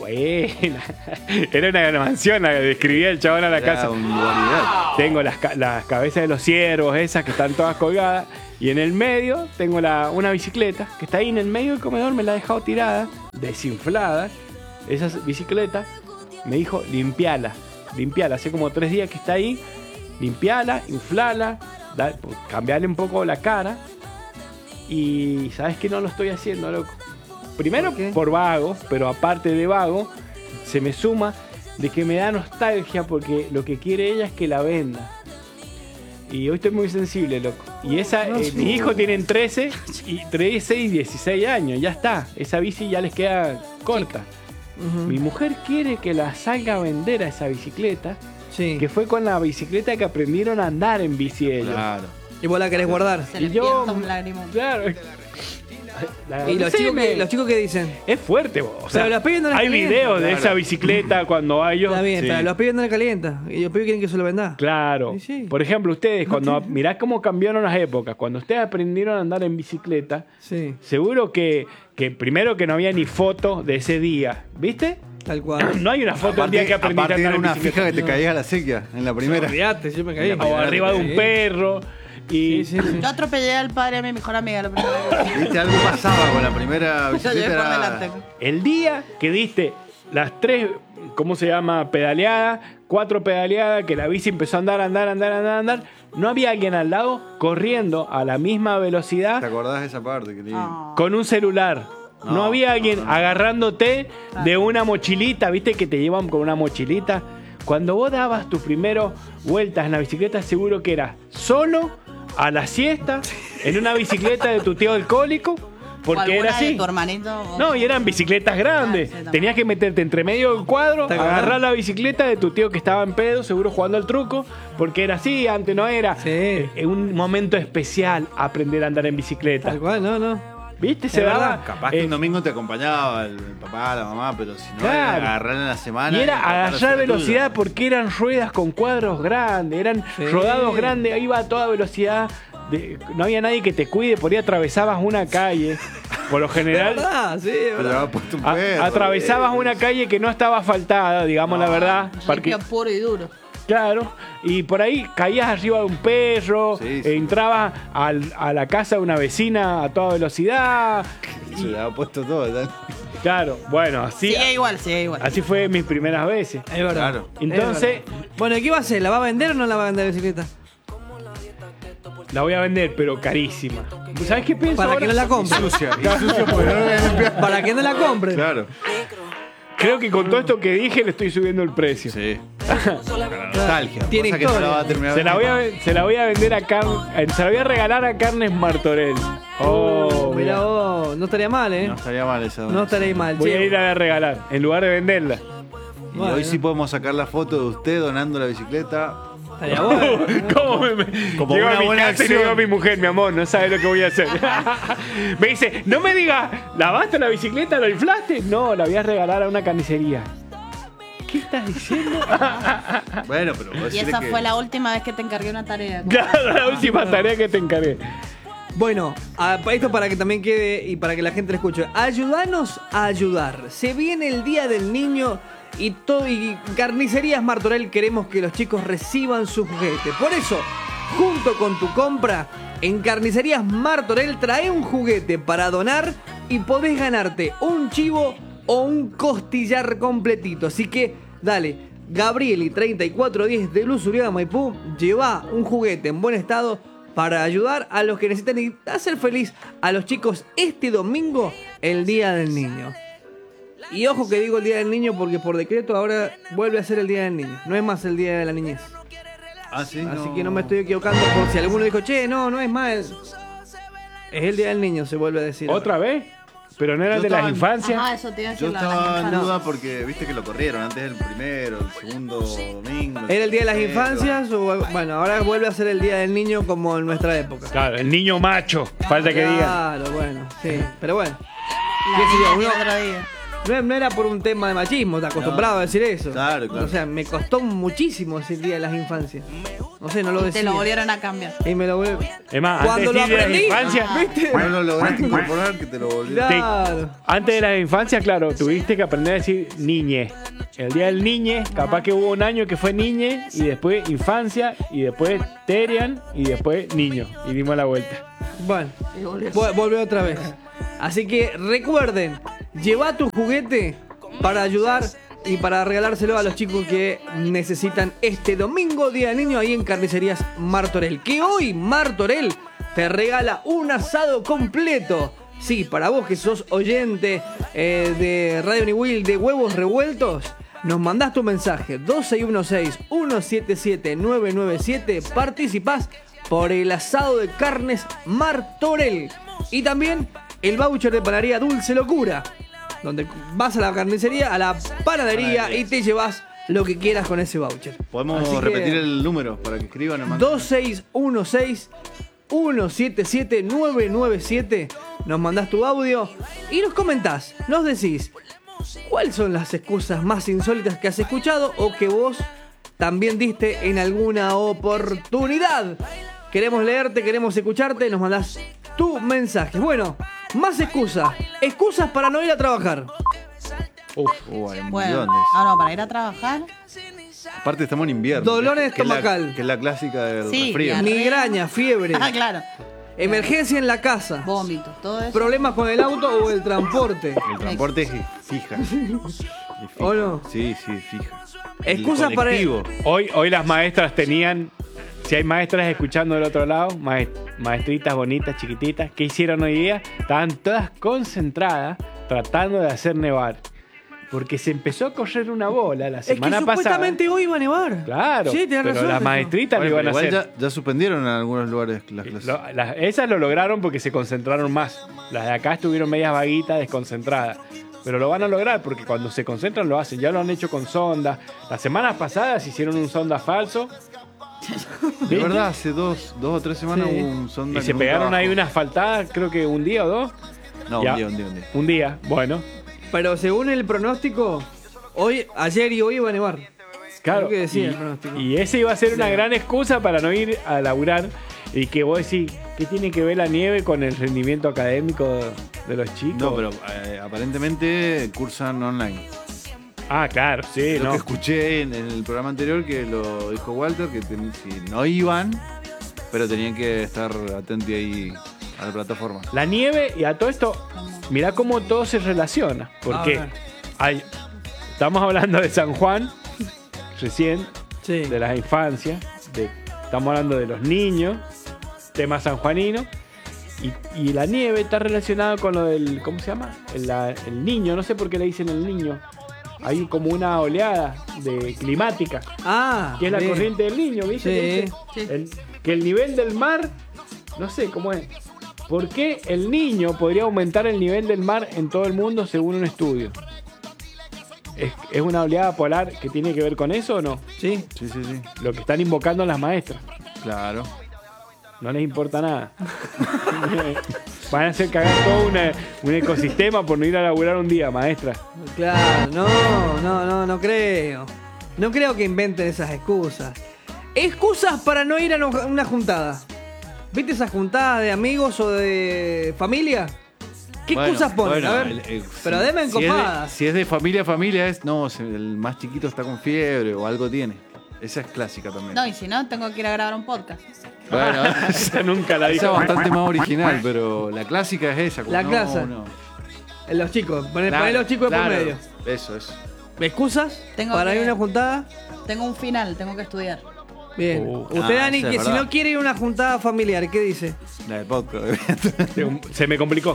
era una mansión la que describía el chabón a la Era casa. un lugaridad. Tengo las cabezas de los ciervos, esas que están todas colgadas. Y en el medio tengo una bicicleta que está ahí en el medio del comedor. Me la ha dejado tirada, desinflada. Esa bicicleta me dijo, limpiala. Hace como 3 días que está ahí. Limpiala, inflala, cambiarle un poco la cara. Y sabes que no lo estoy haciendo, loco. Primero por vago, pero aparte de vago, se me suma de que me da nostalgia porque lo que quiere ella es que la venda. Y hoy estoy muy sensible, loco. Y mis hijos tienen 13 y 16 años, ya está. Esa bici ya les queda corta. Mi mujer quiere que la salga a vender a esa bicicleta, Sí. que fue con la bicicleta que aprendieron a andar en bici ellos. Claro. Y vos la querés guardar. Se le Y yo- piensa un lagrimón. Claro. ¿Y los Sí, chicos qué dicen? Es fuerte, vos. O sea, Pero los pibes no les hay calienta. videos de Claro. esa bicicleta cuando hay yo. Está bien, Sí. pero los pibes no le calienta. Y los pibes quieren que se lo venda. Claro. Sí, sí. Por ejemplo, ustedes, cuando mirá cómo cambiaron las épocas, cuando ustedes aprendieron a andar en bicicleta, Sí, seguro que primero que no había ni foto de ese día, ¿viste? tal cual. No hay una foto del día que aprendiste a aparte andar era en una bicicleta. fija que te caías a la sequía en la primera. Olvídate, yo me caí. O arriba de un perro. Y Sí, sí, sí. Yo atropellé al padre de mi mejor amiga la primera vez. ¿Viste? Algo pasaba con la primera Lo llevé bicicleta. por Era... delante. el día que diste las 3, ¿cómo se llama? Pedaleadas, 4 pedaleadas, que la bici empezó a andar, no había alguien al lado corriendo a la misma ¿Te velocidad acordás de esa parte? Qué lindo. Ah. con un celular. No, No, había alguien no. agarrándote de una mochilita, ¿viste? Que te llevan con una mochilita. Cuando vos dabas tus primeros vueltas en la bicicleta, seguro que era solo, a la siesta, en una bicicleta de tu tío alcohólico, O porque alguna era de así. tu hermanito. No, y eran bicicletas grandes. Ah, sí, también. Tenías que meterte entre medio del cuadro, ¿Te acordás? agarrar la bicicleta de tu tío que estaba en pedo, seguro jugando al truco, porque era así, antes no era. Sí. Un momento especial aprender a andar en bicicleta. Tal cual, no. ¿Viste? Se Es verdad. daba. Capaz que un domingo te acompañaba el papá, la mamá, pero si no, Claro. era agarrar en la semana. Y era tratar de agarrar hacer la velocidad tuya. porque eran ruedas con cuadros grandes, eran Sí. rodados grandes, iba a toda velocidad. No había nadie que te cuide, por ahí atravesabas una calle. Por lo general, ¿Verdad? Sí, Pero ¿verdad? había puesto un perro. atravesabas una calle que no estaba asfaltada, digamos la verdad. Limpio, puro y duro. Claro, y por ahí caías arriba de un perro, Sí, sí. entrabas a la casa de una vecina a toda velocidad. Se le había puesto todo, ¿verdad? Claro, bueno, así, Sigue igual, sigue igual. así fue mis primeras veces. Es verdad. Claro. Entonces, Es verdad. Bueno, ¿y qué va a hacer? ¿La va a vender o no la va a vender la bicicleta? la voy a vender, pero carísima. ¿Sabes qué pienso Para ahora? que no la compre. Sucia, y sucia porque no lo voy a limpiar. Para que no la compre. Claro. Creo que con todo esto que dije le estoy subiendo el precio. Sí. Nostalgia. Tiene cosa que no historia. la va a terminar. Se la voy a vender a se la voy a regalar a Carnes Martorell. Oh, Mirá mira. vos, no estaría mal, ¿eh? No estaría mal esa. No estaría mal. Voy che. a ir a regalar en lugar de venderla. Y Bueno. hoy sí podemos sacar la foto de usted donando la bicicleta. Estaría bueno. ¿Cómo Como llego una a mi buena casa y le acción. digo a mi mujer, mi amor, no sabe lo que voy a hacer? Me dice, no me digas, ¿lavaste la bicicleta? ¿La inflaste? No, la voy a regalar a una carnicería. ¿Qué estás diciendo? Bueno, pero vos Y decirle esa que- fue la última vez que te encargué una tarea. Claro, la última tarea que te encargué. Bueno, esto para que también quede y para que la gente lo escuche. Ayúdanos a ayudar. Se viene el Día del Niño y Carnicerías Martorell queremos que los chicos reciban su juguete. Por eso, junto con tu compra, en Carnicerías Martorell trae un juguete para donar y podés ganarte un chivo o un costillar completito. Así que, dale, Gabrieli 3410 de Luz Uribe Maipú, lleva un juguete en buen estado para ayudar a los que necesitan y hacer feliz a los chicos este domingo, el Día del Niño. Y ojo que digo el Día del Niño porque por decreto ahora vuelve a ser el Día del Niño. No es más el Día de la Niñez. Ah, sí. Así que no me estoy equivocando por si alguno dijo, che, no es más. Es el Día del Niño, se vuelve a decir. ¿Otra vez? ¿Pero no era Yo de las estaba en- infancias? Ajá, eso te iba a decir. Yo la de las estaba en infancias. duda porque viste que lo corrieron antes del primero, el segundo domingo. ¿Era el Día de las tercero. Infancias? O, bueno, ahora vuelve a ser el Día del Niño como en nuestra época. Claro, el niño macho, falta que diga. Claro, bueno, sí. Pero bueno. qué sé yo, niña uno- de otro día. no era por un tema de machismo, te acostumbrado a decir eso. Claro, claro. O sea, me costó muchísimo ese día de las infancias. No sé, no lo decía. Te lo volvieron a cambiar. Y me lo volví. Es más, Cuando antes lo sí de la aprendí, infancia, ¿viste? No lo lograste incorporar que te lo volví. Claro. antes de la infancia, claro, tuviste que aprender a decir niñe. El día del niñe, capaz que hubo un año que fue niñe, y después infancia, y después terian, y después niño. Y dimos la vuelta. Bueno, volvió otra vez. Así que recuerden, lleva tu juguete para ayudar y para regalárselo a los chicos que necesitan este domingo, Día del Niño, ahí en Carnicerías Martorell. Que hoy Martorell te regala un asado completo. Sí, para vos que sos oyente de Radio Niwil de Huevos Revueltos, nos mandás tu mensaje 2616-177-997, participás por el asado de carnes Martorell. Y también el voucher de panadería Dulce Locura, donde vas a la carnicería, a la panadería y te llevas lo que quieras con ese voucher. Podemos Así que repetir el número para que escriban. 2616-177-997. Nos mandás tu audio y nos comentás, nos decís cuáles son las excusas más insólitas que has escuchado o que vos también diste en alguna oportunidad. Queremos leerte, queremos escucharte, nos mandás tu mensaje. Bueno, más excusas. Excusas para no ir a trabajar. Uf. Hay Bueno, millones. no, para ir a trabajar. Aparte estamos en invierno. Dolores que es la- estomacal. Que es la clásica del Sí, resfrío. ya. Migraña, fiebre, Ah, claro. emergencia en la casa, Vómitos, todo eso. problemas con el auto o el transporte. El transporte es fija. Es fija. ¿O no? Sí, sí, fija. Excusas El para- colectivo. Hoy las maestras tenían, si hay maestras escuchando del otro lado, maestritas bonitas, chiquititas, ¿qué hicieron hoy día? Estaban todas concentradas tratando de hacer nevar. Porque se empezó a correr una bola la Es que semana pasada. supuestamente hoy iba a nevar. Claro, Sí, tenés pero razón. las Jesús. maestritas lo Bueno, iban a igual hacer. ya suspendieron en algunos lugares las clases. Esas lo lograron porque se concentraron más. Las de acá estuvieron medias vaguitas, desconcentradas. Pero lo van a lograr porque cuando se concentran lo hacen. Ya lo han hecho con sonda. Las semanas pasadas hicieron un sonda falso. De verdad, hace dos o tres semanas Sí. hubo un sonda Y que se nunca pegaron ahí bajó. unas faltadas, creo que un día o dos. No, Ya. un día. Un día, bueno. Pero según el pronóstico, ayer y hoy iba a nevar. Claro. Lo que decía el pronóstico. Y ese iba a ser una gran excusa para no ir a laburar. Y que vos decís, ¿qué tiene que ver la nieve con el rendimiento académico de los chicos? No, pero aparentemente cursan online. Ah, claro, sí, Lo no. que escuché en el programa anterior que lo dijo Walter, que si no iban, pero tenían que estar atentos ahí a la plataforma. La nieve y a todo esto, mirá cómo todo se relaciona. Porque A ver. estamos hablando de San Juan, recién, Sí. de las infancias, estamos hablando de los niños, tema sanjuanino, y la nieve está relacionada con lo del, ¿cómo se llama? El niño, no sé por qué le dicen el niño. Hay como una oleada climática, Ah, que es la bien. corriente del niño, ¿viste? Sí. Que dice que el nivel del mar, no sé cómo es. ¿Por qué el niño podría aumentar el nivel del mar en todo el mundo según un estudio? ¿Es una oleada polar que tiene que ver con eso o no? Sí. Sí, sí, sí. Lo que están invocando las maestras. Claro. No les importa nada. Van a hacer cagar todo un ecosistema por no ir a laburar un día, maestra. Claro, no creo. No creo que inventen esas excusas. Excusas para no ir a una juntada. ¿Viste esas juntadas de amigos o de familia? ¿Qué Bueno, excusas ponen? bueno, A ver. Pero si- denme si es de- copadas. Si es de familia es, no, el más chiquito está con fiebre o algo tiene. Esa es clásica también. No, y si no, tengo que ir a grabar un podcast. Bueno, Esa nunca la esa dijo. es bastante más original, pero la clásica es esa. como, La no, clásica. no. Los chicos, poné Claro, los chicos de por claro. medio. Eso. ¿Excusas Tengo para que- ir a una juntada? Tengo un final, tengo que estudiar. Bien. Usted, Ah, Dani, eso es que si verdad. no quiere ir a una juntada familiar, ¿qué dice? La del podcast. Se me complicó.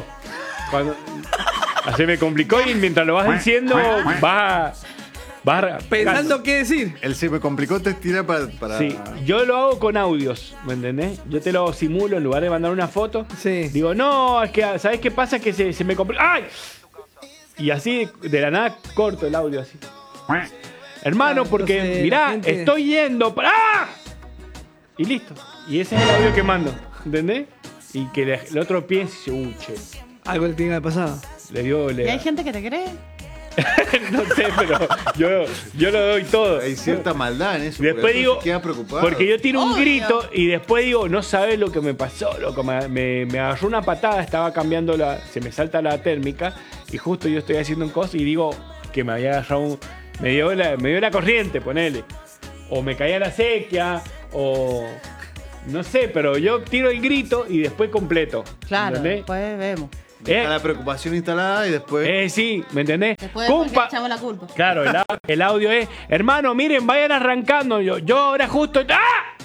Se me complicó y mientras lo vas diciendo, vas Pensando qué decir. Él se me complicó, te estira para... Sí, yo lo hago con audios, ¿me entendés? Yo te lo simulo en lugar de mandar una foto. Sí. Digo, no, es que, ¿sabes qué pasa? Que se me complicó. ¡Ay! Y así, de la nada, corto el audio así. Hermano, Claro, porque, entonces, mirá, la gente- estoy yendo para... ¡Ah! Y listo. Y ese es el audio que mando, ¿entendés? Y que el otro piense y dice, che. Algo le tiene que haber pasado. Le dio... ¿Y hay gente que te cree? No sé, pero yo lo doy todo. Hay cierta maldad en eso. Después porque digo, se queda preocupado. porque yo tiro un Obvio. grito y después digo, no sabes lo que me pasó, loco. Me agarró una patada, estaba cambiando se me salta la térmica y justo yo estoy haciendo un coso y digo que me había agarrado me dio la corriente, ponele. O me caía la sequía, o no sé, pero yo tiro el grito y después completo. Claro, ¿entendés? después vemos. Está la preocupación instalada y después. Sí, ¿me entendés? Después Compa- le echamos la culpa. Claro, el audio es, hermano, miren, vayan arrancando. Yo ahora justo. ¡Ah!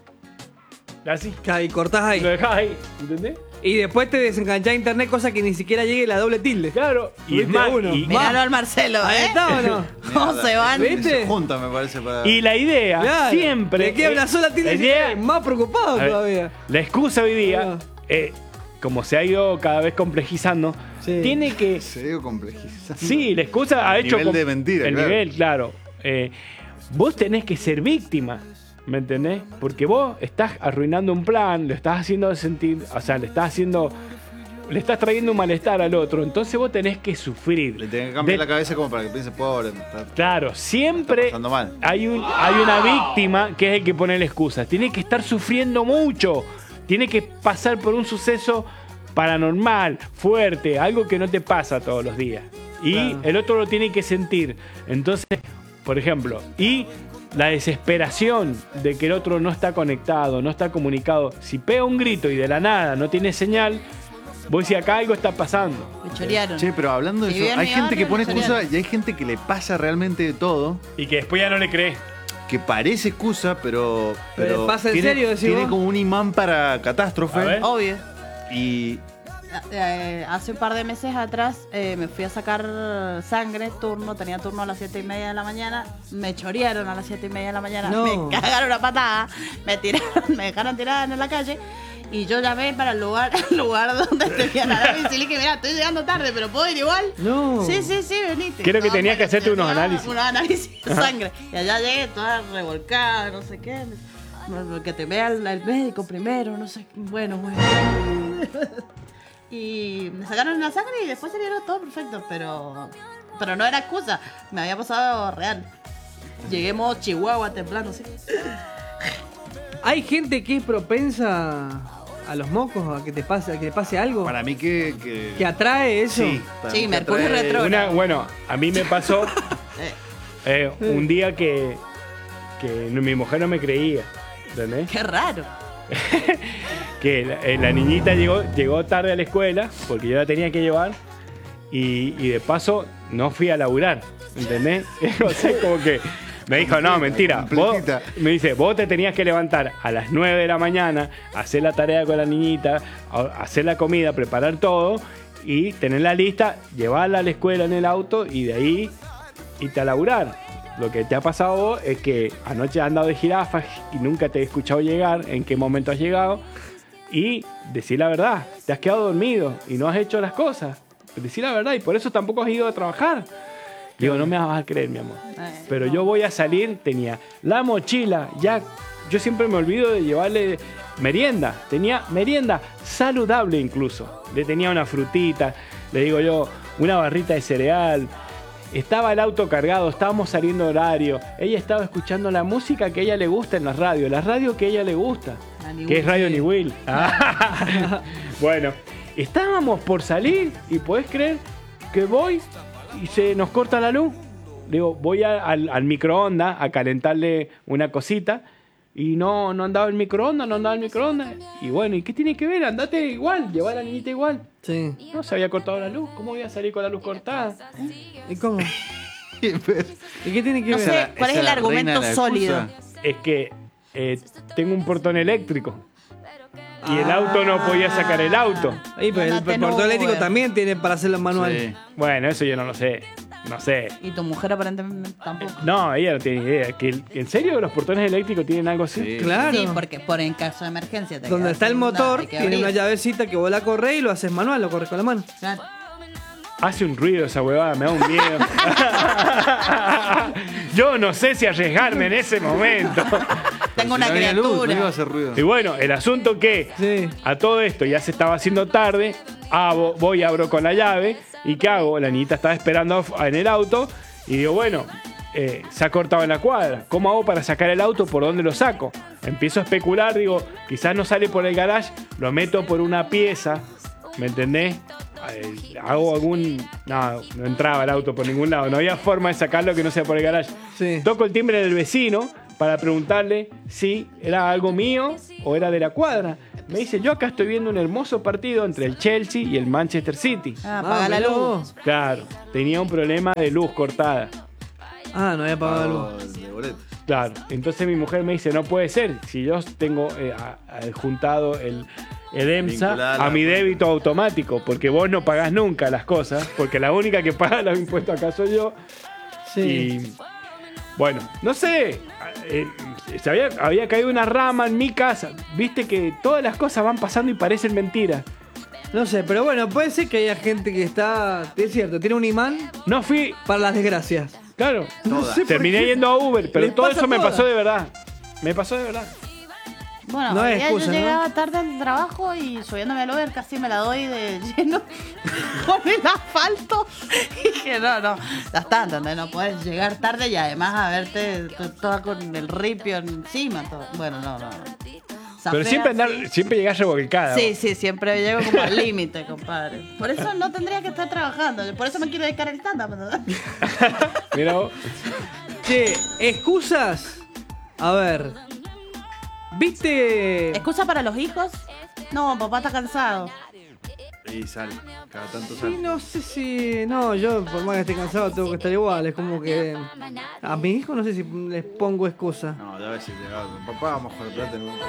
Así. Y cortás ahí. Lo dejás ahí, ¿entendés? Y después te desenganchás a internet, cosa que ni siquiera llegue la doble tilde. Claro. Y es Tuviste más, uno. Míralo al Marcelo, Ahí ¿eh? está, ¿o no? ¿Cómo se van? ¿Viste? Se junta, me parece, para. y la idea Claro. siempre. Te queda una sola tilde la y idea- quedas más preocupado A ver, todavía. La excusa hoy día, como se ha ido cada vez complejizando, Sí. tiene que. Se dio complejizado. Sí, la excusa ha El hecho. nivel de mentira, El claro. nivel, claro. Vos tenés que ser víctima, ¿me entendés? Porque vos estás arruinando un plan, lo estás haciendo sentir. O sea, le estás trayendo un malestar al otro. Entonces vos tenés que sufrir. Le tenés que cambiar De- la cabeza como para que piense, pobre. Claro, siempre Está pasando mal. hay una víctima que es el que pone la excusa. Tiene que estar sufriendo mucho. Tiene que pasar por un suceso paranormal, fuerte, algo que no te pasa todos los días. Y Claro. el otro lo tiene que sentir. Entonces, por ejemplo, y la desesperación de que el otro no está conectado, no está comunicado. Si pega un grito y de la nada no tiene señal, vos decís, acá algo está pasando. Me chorearon. Che, pero hablando de Si eso, bien hay mi gente que barrio, pone no excusa sería. y hay gente que le pasa realmente de todo, Y que después ya no le crees. que parece excusa, pero Pero pasa en tiene, serio, decís tiene vos. como un imán para A catástrofe. ver. Obvio. Y Hace un par de meses atrás me fui a sacar sangre, tenía turno a las 7:30 de la mañana, me chorearon a las 7:30 de la mañana, No. me cagaron una patada, me dejaron tirada en la calle y yo llamé para el lugar donde tenía la nave y le dije, mira, estoy llegando tarde, pero ¿puedo ir igual? No. Sí, venite. Creo que No, tenías que hacerte unos tenía análisis. Unos análisis de sangre. Y allá llegué toda revolcada, no sé qué. Que te vea el médico primero, no sé. Bueno. Y me sacaron la sangre y después salieron todo perfecto, pero no era excusa, me había pasado real. Llegué modo Chihuahua temprano, sí. Hay gente que es propensa a los mocos, a que te pase algo. para mí que Que atrae eso. sí, para Sí, mí que Mercurio atrae- retrógrado. Bueno, a mí me pasó un día que mi mujer no me creía, ¿entendés? Qué raro. Que la niñita llegó tarde a la escuela porque yo la tenía que llevar y de paso no fui a laburar, ¿entendés? O sea, como que me dijo, no, mentira, vos, Completita. me dice, vos te tenías que levantar a las 9 de la mañana, hacer la tarea con la niñita, hacer la comida, preparar todo y tener la lista, llevarla a la escuela en el auto y de ahí irte a laburar. Lo que te ha pasado a vos es que anoche has andado de jirafas y nunca te he escuchado llegar, en qué momento has llegado. Y decir la verdad, te has quedado dormido y no has hecho las cosas. Decir la verdad y por eso tampoco has ido a trabajar. Digo, no me vas a creer, mi amor. Pero yo voy a salir, tenía la mochila, ya, yo siempre me olvido de llevarle merienda. Tenía merienda saludable incluso. Le tenía una frutita, le digo yo, una barrita de cereal. Estaba el auto cargado, estábamos saliendo horario. Ella estaba escuchando la música que a ella le gusta en la radio que a ella le gusta, que es Radio Niwil. Bueno, estábamos por salir y podés creer que voy y se nos corta la luz. Digo, voy al microondas a calentarle una cosita y no andaba el microondas, Y bueno, ¿y qué tiene que ver? Andate igual, lleva a la niñita igual. Sí. No se había cortado la luz, ¿cómo voy a salir con la luz cortada? ¿Y cómo? ¿Y qué tiene que No ver? sé. ¿Cuál es el la argumento reina de la sólido? excusa. Es que tengo un portón eléctrico y el auto no podía sacar el auto. Ahí, pero el Andate, no, portón eléctrico güey. también tiene para hacerlo en manual. Sí. Bueno, eso yo no lo sé. No sé. Y tu mujer aparentemente tampoco. No, ella no tiene idea. ¿En serio los portones eléctricos tienen algo así? Sí. Claro. Sí, porque en caso de emergencia te Donde quedas está el sin nada, motor, hay que tiene una abrir. llavecita que vos la corres y lo haces manual, lo corres con la mano. Claro. Hace un ruido esa huevada, me da un miedo. Yo no sé si arriesgarme en ese momento. Tengo Si una no había luz, criatura. no iba a hacer ruido. Y bueno, el asunto que Sí. a todo esto ya se estaba haciendo tarde. Voy, abro con la llave. ¿Y qué hago? La niñita estaba esperando en el auto y digo, bueno, se ha cortado en la cuadra. ¿Cómo hago para sacar el auto? ¿Por dónde lo saco? Empiezo a especular, digo, quizás no sale por el garage, lo meto por una pieza, ¿me entendés? Hago algún... No entraba el auto por ningún lado, no había forma de sacarlo que no sea por el garage. Sí. Toco el timbre del vecino para preguntarle si era algo mío o era de la cuadra. Me dice, yo acá estoy viendo un hermoso partido entre el Chelsea y el Manchester City. Apaga la luz. Claro, tenía un problema de luz cortada. Ah, no había pagado la luz. De boleto. Claro, entonces mi mujer me dice, no puede ser, si yo tengo adjuntado el EMSA Vinculada a mi débito automático, porque vos no pagás nunca las cosas, porque la única que paga los impuestos acá soy yo. Sí. Y bueno, no sé, había caído una rama en mi casa, viste que todas las cosas van pasando y parecen mentiras. No sé, pero bueno, puede ser que haya gente que está... Es cierto, tiene un imán No fui, para las desgracias. claro, Todas. sé por terminé qué. yendo a Uber, pero Les todo pasa eso me todas. pasó de verdad. Me pasó de verdad. Bueno, No hoy es día excusa, yo ¿no? llegaba tarde al trabajo y subiéndome al Uber casi me la doy de lleno con el asfalto. Y dije, no, ya está, ¿entendés? No puedes llegar tarde y además a verte toda con el ripio encima. Todo. Bueno, no. Pero Zafé siempre llegás revolcada. así. Sí, siempre llego como al límite, compadre. Por eso no tendría que estar trabajando. Por eso me quiero dedicar al stand-up. ¿entendés? Mira vos. Che, excusas. A ver. ¿Viste? ¿Excusa para los hijos? No, papá está cansado. Y sale, cada tanto Sí, sale. no sé si... No, yo por más que esté cansado tengo que estar igual. Es como que... A mi hijo no sé si les pongo excusa. No, ya a veces llegaba. Papá, vamos a jugar plata en un...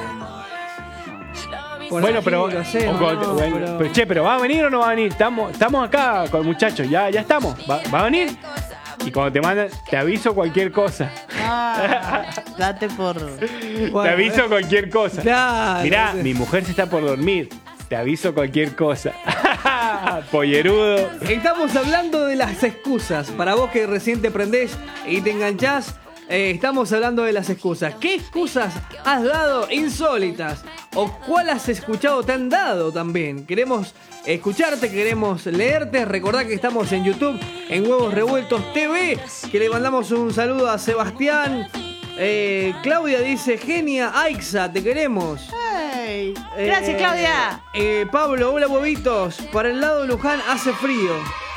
Por Bueno, aquí pero, lo hacemos, bueno, pero, che, pero ¿va a venir o no va a venir? Estamos acá con el muchacho, ya estamos. ¿Va a venir? Y cuando te mandan, te aviso cualquier cosa. Ah, date por... Bueno, te aviso cualquier cosa. Claro, Mirá, sí. mi mujer se está por dormir. Te aviso cualquier cosa. Pollerudo. Estamos hablando de las excusas. Para vos que recién te prendés y te enganchás, estamos hablando de las excusas. ¿Qué excusas has dado insólitas? ¿O cuál has escuchado te han dado también? Queremos escucharte, queremos leerte. Recordá que estamos en YouTube, en Huevos Revueltos TV. Que le mandamos un saludo a Sebastián. Claudia dice, genia, Aixa, te queremos. Hey. Gracias, Claudia. Pablo, hola huevitos. Para el lado de Luján hace frío.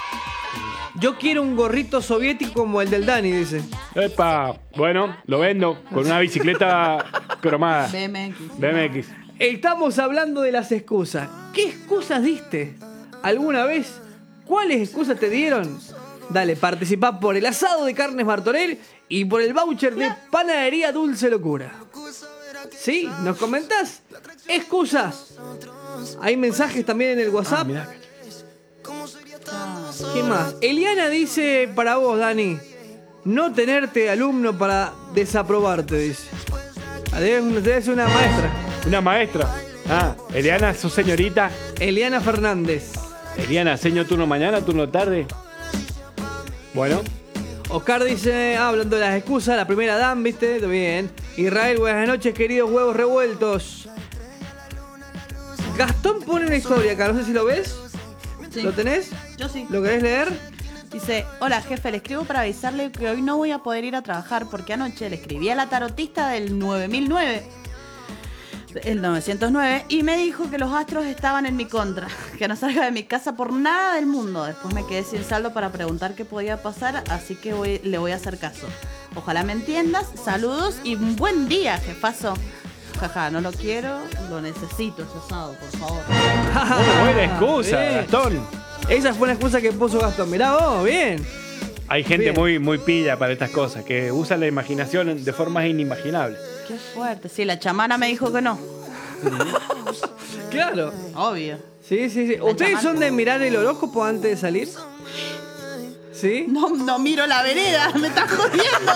Yo quiero un gorrito soviético como el del Dani, dice. Epa, bueno, lo vendo con una bicicleta cromada. BMX. Estamos hablando de las excusas. ¿Qué excusas diste alguna vez? ¿Cuáles excusas te dieron? Dale, participá por el asado de carnes Martorell y por el voucher de Panadería Dulce Locura. ¿Sí? ¿Nos comentás? Excusas. Hay mensajes también en el WhatsApp. Mirá. ¿Qué más? Eliana dice para vos, Dani, no tenerte alumno para desaprobarte, dice. Debe ser una maestra. Una maestra. Eliana, su señorita. Eliana Fernández. Eliana, ¿seño turno mañana, turno tarde? Bueno. Oscar dice, hablando de las excusas, la primera Dan, ¿viste? Bien. Israel, buenas noches, queridos huevos revueltos. Gastón pone una historia acá, no sé si lo ves. Sí. ¿Lo tenés? Yo sí. ¿Lo querés leer? Dice, hola jefe, le escribo para avisarle que hoy no voy a poder ir a trabajar porque anoche le escribí a la tarotista del 9009, el 909, y me dijo que los astros estaban en mi contra, que no salga de mi casa por nada del mundo. Después me quedé sin saldo para preguntar qué podía pasar, así que le voy a hacer caso. Ojalá me entiendas, saludos y un buen día, jefazo. Jaja, no lo quiero, lo necesito ese asado, por favor. Muy buena excusa, Bien. Gastón. Esa fue una excusa que puso Gastón. Mirá vos, bien. Hay gente Bien. muy pilla para estas cosas, que usa la imaginación de formas inimaginables. Qué fuerte. Sí, la chamana me dijo que no. Claro. Obvio. Sí. ¿Ustedes son de mirar el horóscopo antes de salir? ¿Sí? No miro la vereda, me estás jodiendo.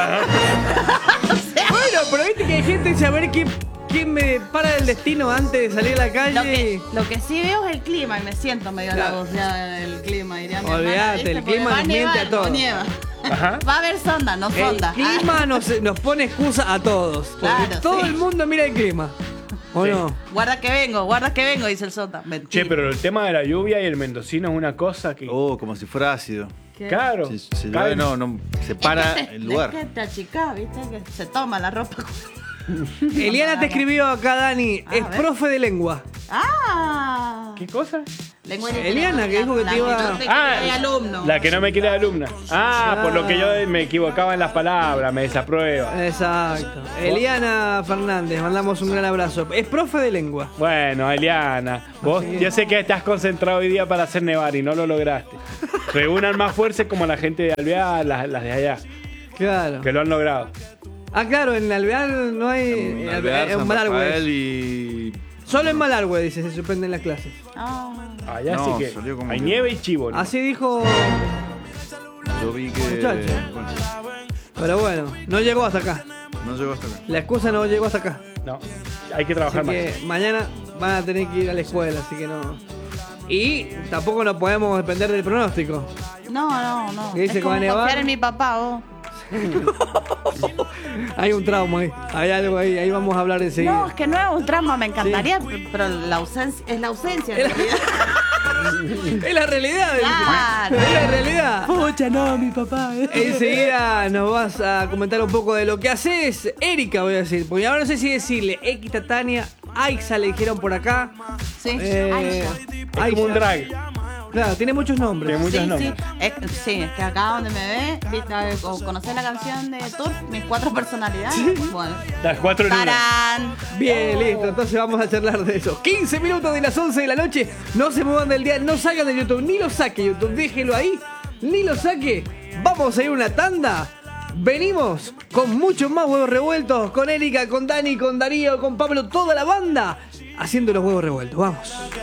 Bueno, pero viste que hay gente que dice a ver quién me para el destino antes de salir a la calle. Lo que sí veo es el clima y me siento medio a la Claro. voz ya del clima, diría mi Olvídate, hermana, ¿viste? el Porque clima va nos a miente nevar, a todos. no nieva. Ajá. Va a haber sonda, no El sonda. clima nos pone excusa a todos. Porque Claro, todo sí. el mundo mira el clima. ¿O Sí. no? Guarda que vengo, dice el Sota. Mentira. Che, pero el tema de la lluvia y el mendocino es una cosa que. Como si fuera ácido. ¿Qué? Claro. Si llueve, cae- no, se para Es que el lugar. Es que te achicás, ¿viste? Que se toma la ropa. Eliana te escribió acá, Dani. A Es ver. profe de lengua. ¡Ah! ¿Qué cosa? Lengua Eliana, que dijo que te iba- no te Ah, quiere alumno. La que no me quiere de alumna. Por lo que yo me equivocaba en las palabras, me desaprueba. Exacto. Eliana Fernández, mandamos un gran abrazo. Es profe de lengua. Bueno, Eliana, vos yo sé que estás concentrado hoy día para hacer nevar y no lo lograste. Reúnan más fuerza como la gente de Alvear, las de allá, Claro. que lo han logrado. Ah, claro, en Alvear no hay. En Alvear, en San Malargüe. Rafael y... Solo en Malargüe, dice, se suspenden las clases. Ah. Allá No, sí que salió como hay que- nieve y chivo. ¿no? Así dijo. Yo vi que... Muchacho. bueno, Pero bueno, no llegó hasta acá. no llegó hasta acá. La excusa no llegó hasta acá. No, hay que Así trabajar más. que mañana van a tener que ir a la escuela, así que no. Y tampoco nos podemos depender del pronóstico. No. ¿Qué dice Es como que va a nevar? confiar en mi papá, vos. Hay un trauma ahí, hay algo ahí, ahí vamos a hablar enseguida. No, es que no es un trauma, me encantaría, pero la ausencia es la ausencia. En realidad. Es la realidad, dice. Claro. Es la realidad. Pucha, no, mi papá. Enseguida nos vas a comentar un poco de lo que haces, Erika, voy a decir, porque ahora no sé si decirle X Tania, Aixa le dijeron por acá. Sí, Eh, Es como un drag. Claro, tiene muchos nombres. Tiene muchos sí, nombres. sí, es que acá donde me ve, ¿viste? O conocés la canción de Turf, mis 4 personalidades. Bueno. Las 4 lunas. ¡Tarán! Bien, listo, entonces vamos a charlar de eso. 15 minutos de las 11 de la noche, no se muevan del día, no salgan de YouTube, ni lo saque YouTube, déjelo ahí, ni lo saque. Vamos a ir a una tanda. Venimos con muchos más huevos revueltos, con Erika, con Dani, con Darío, con Pablo, toda la banda, haciendo los huevos revueltos. Vamos.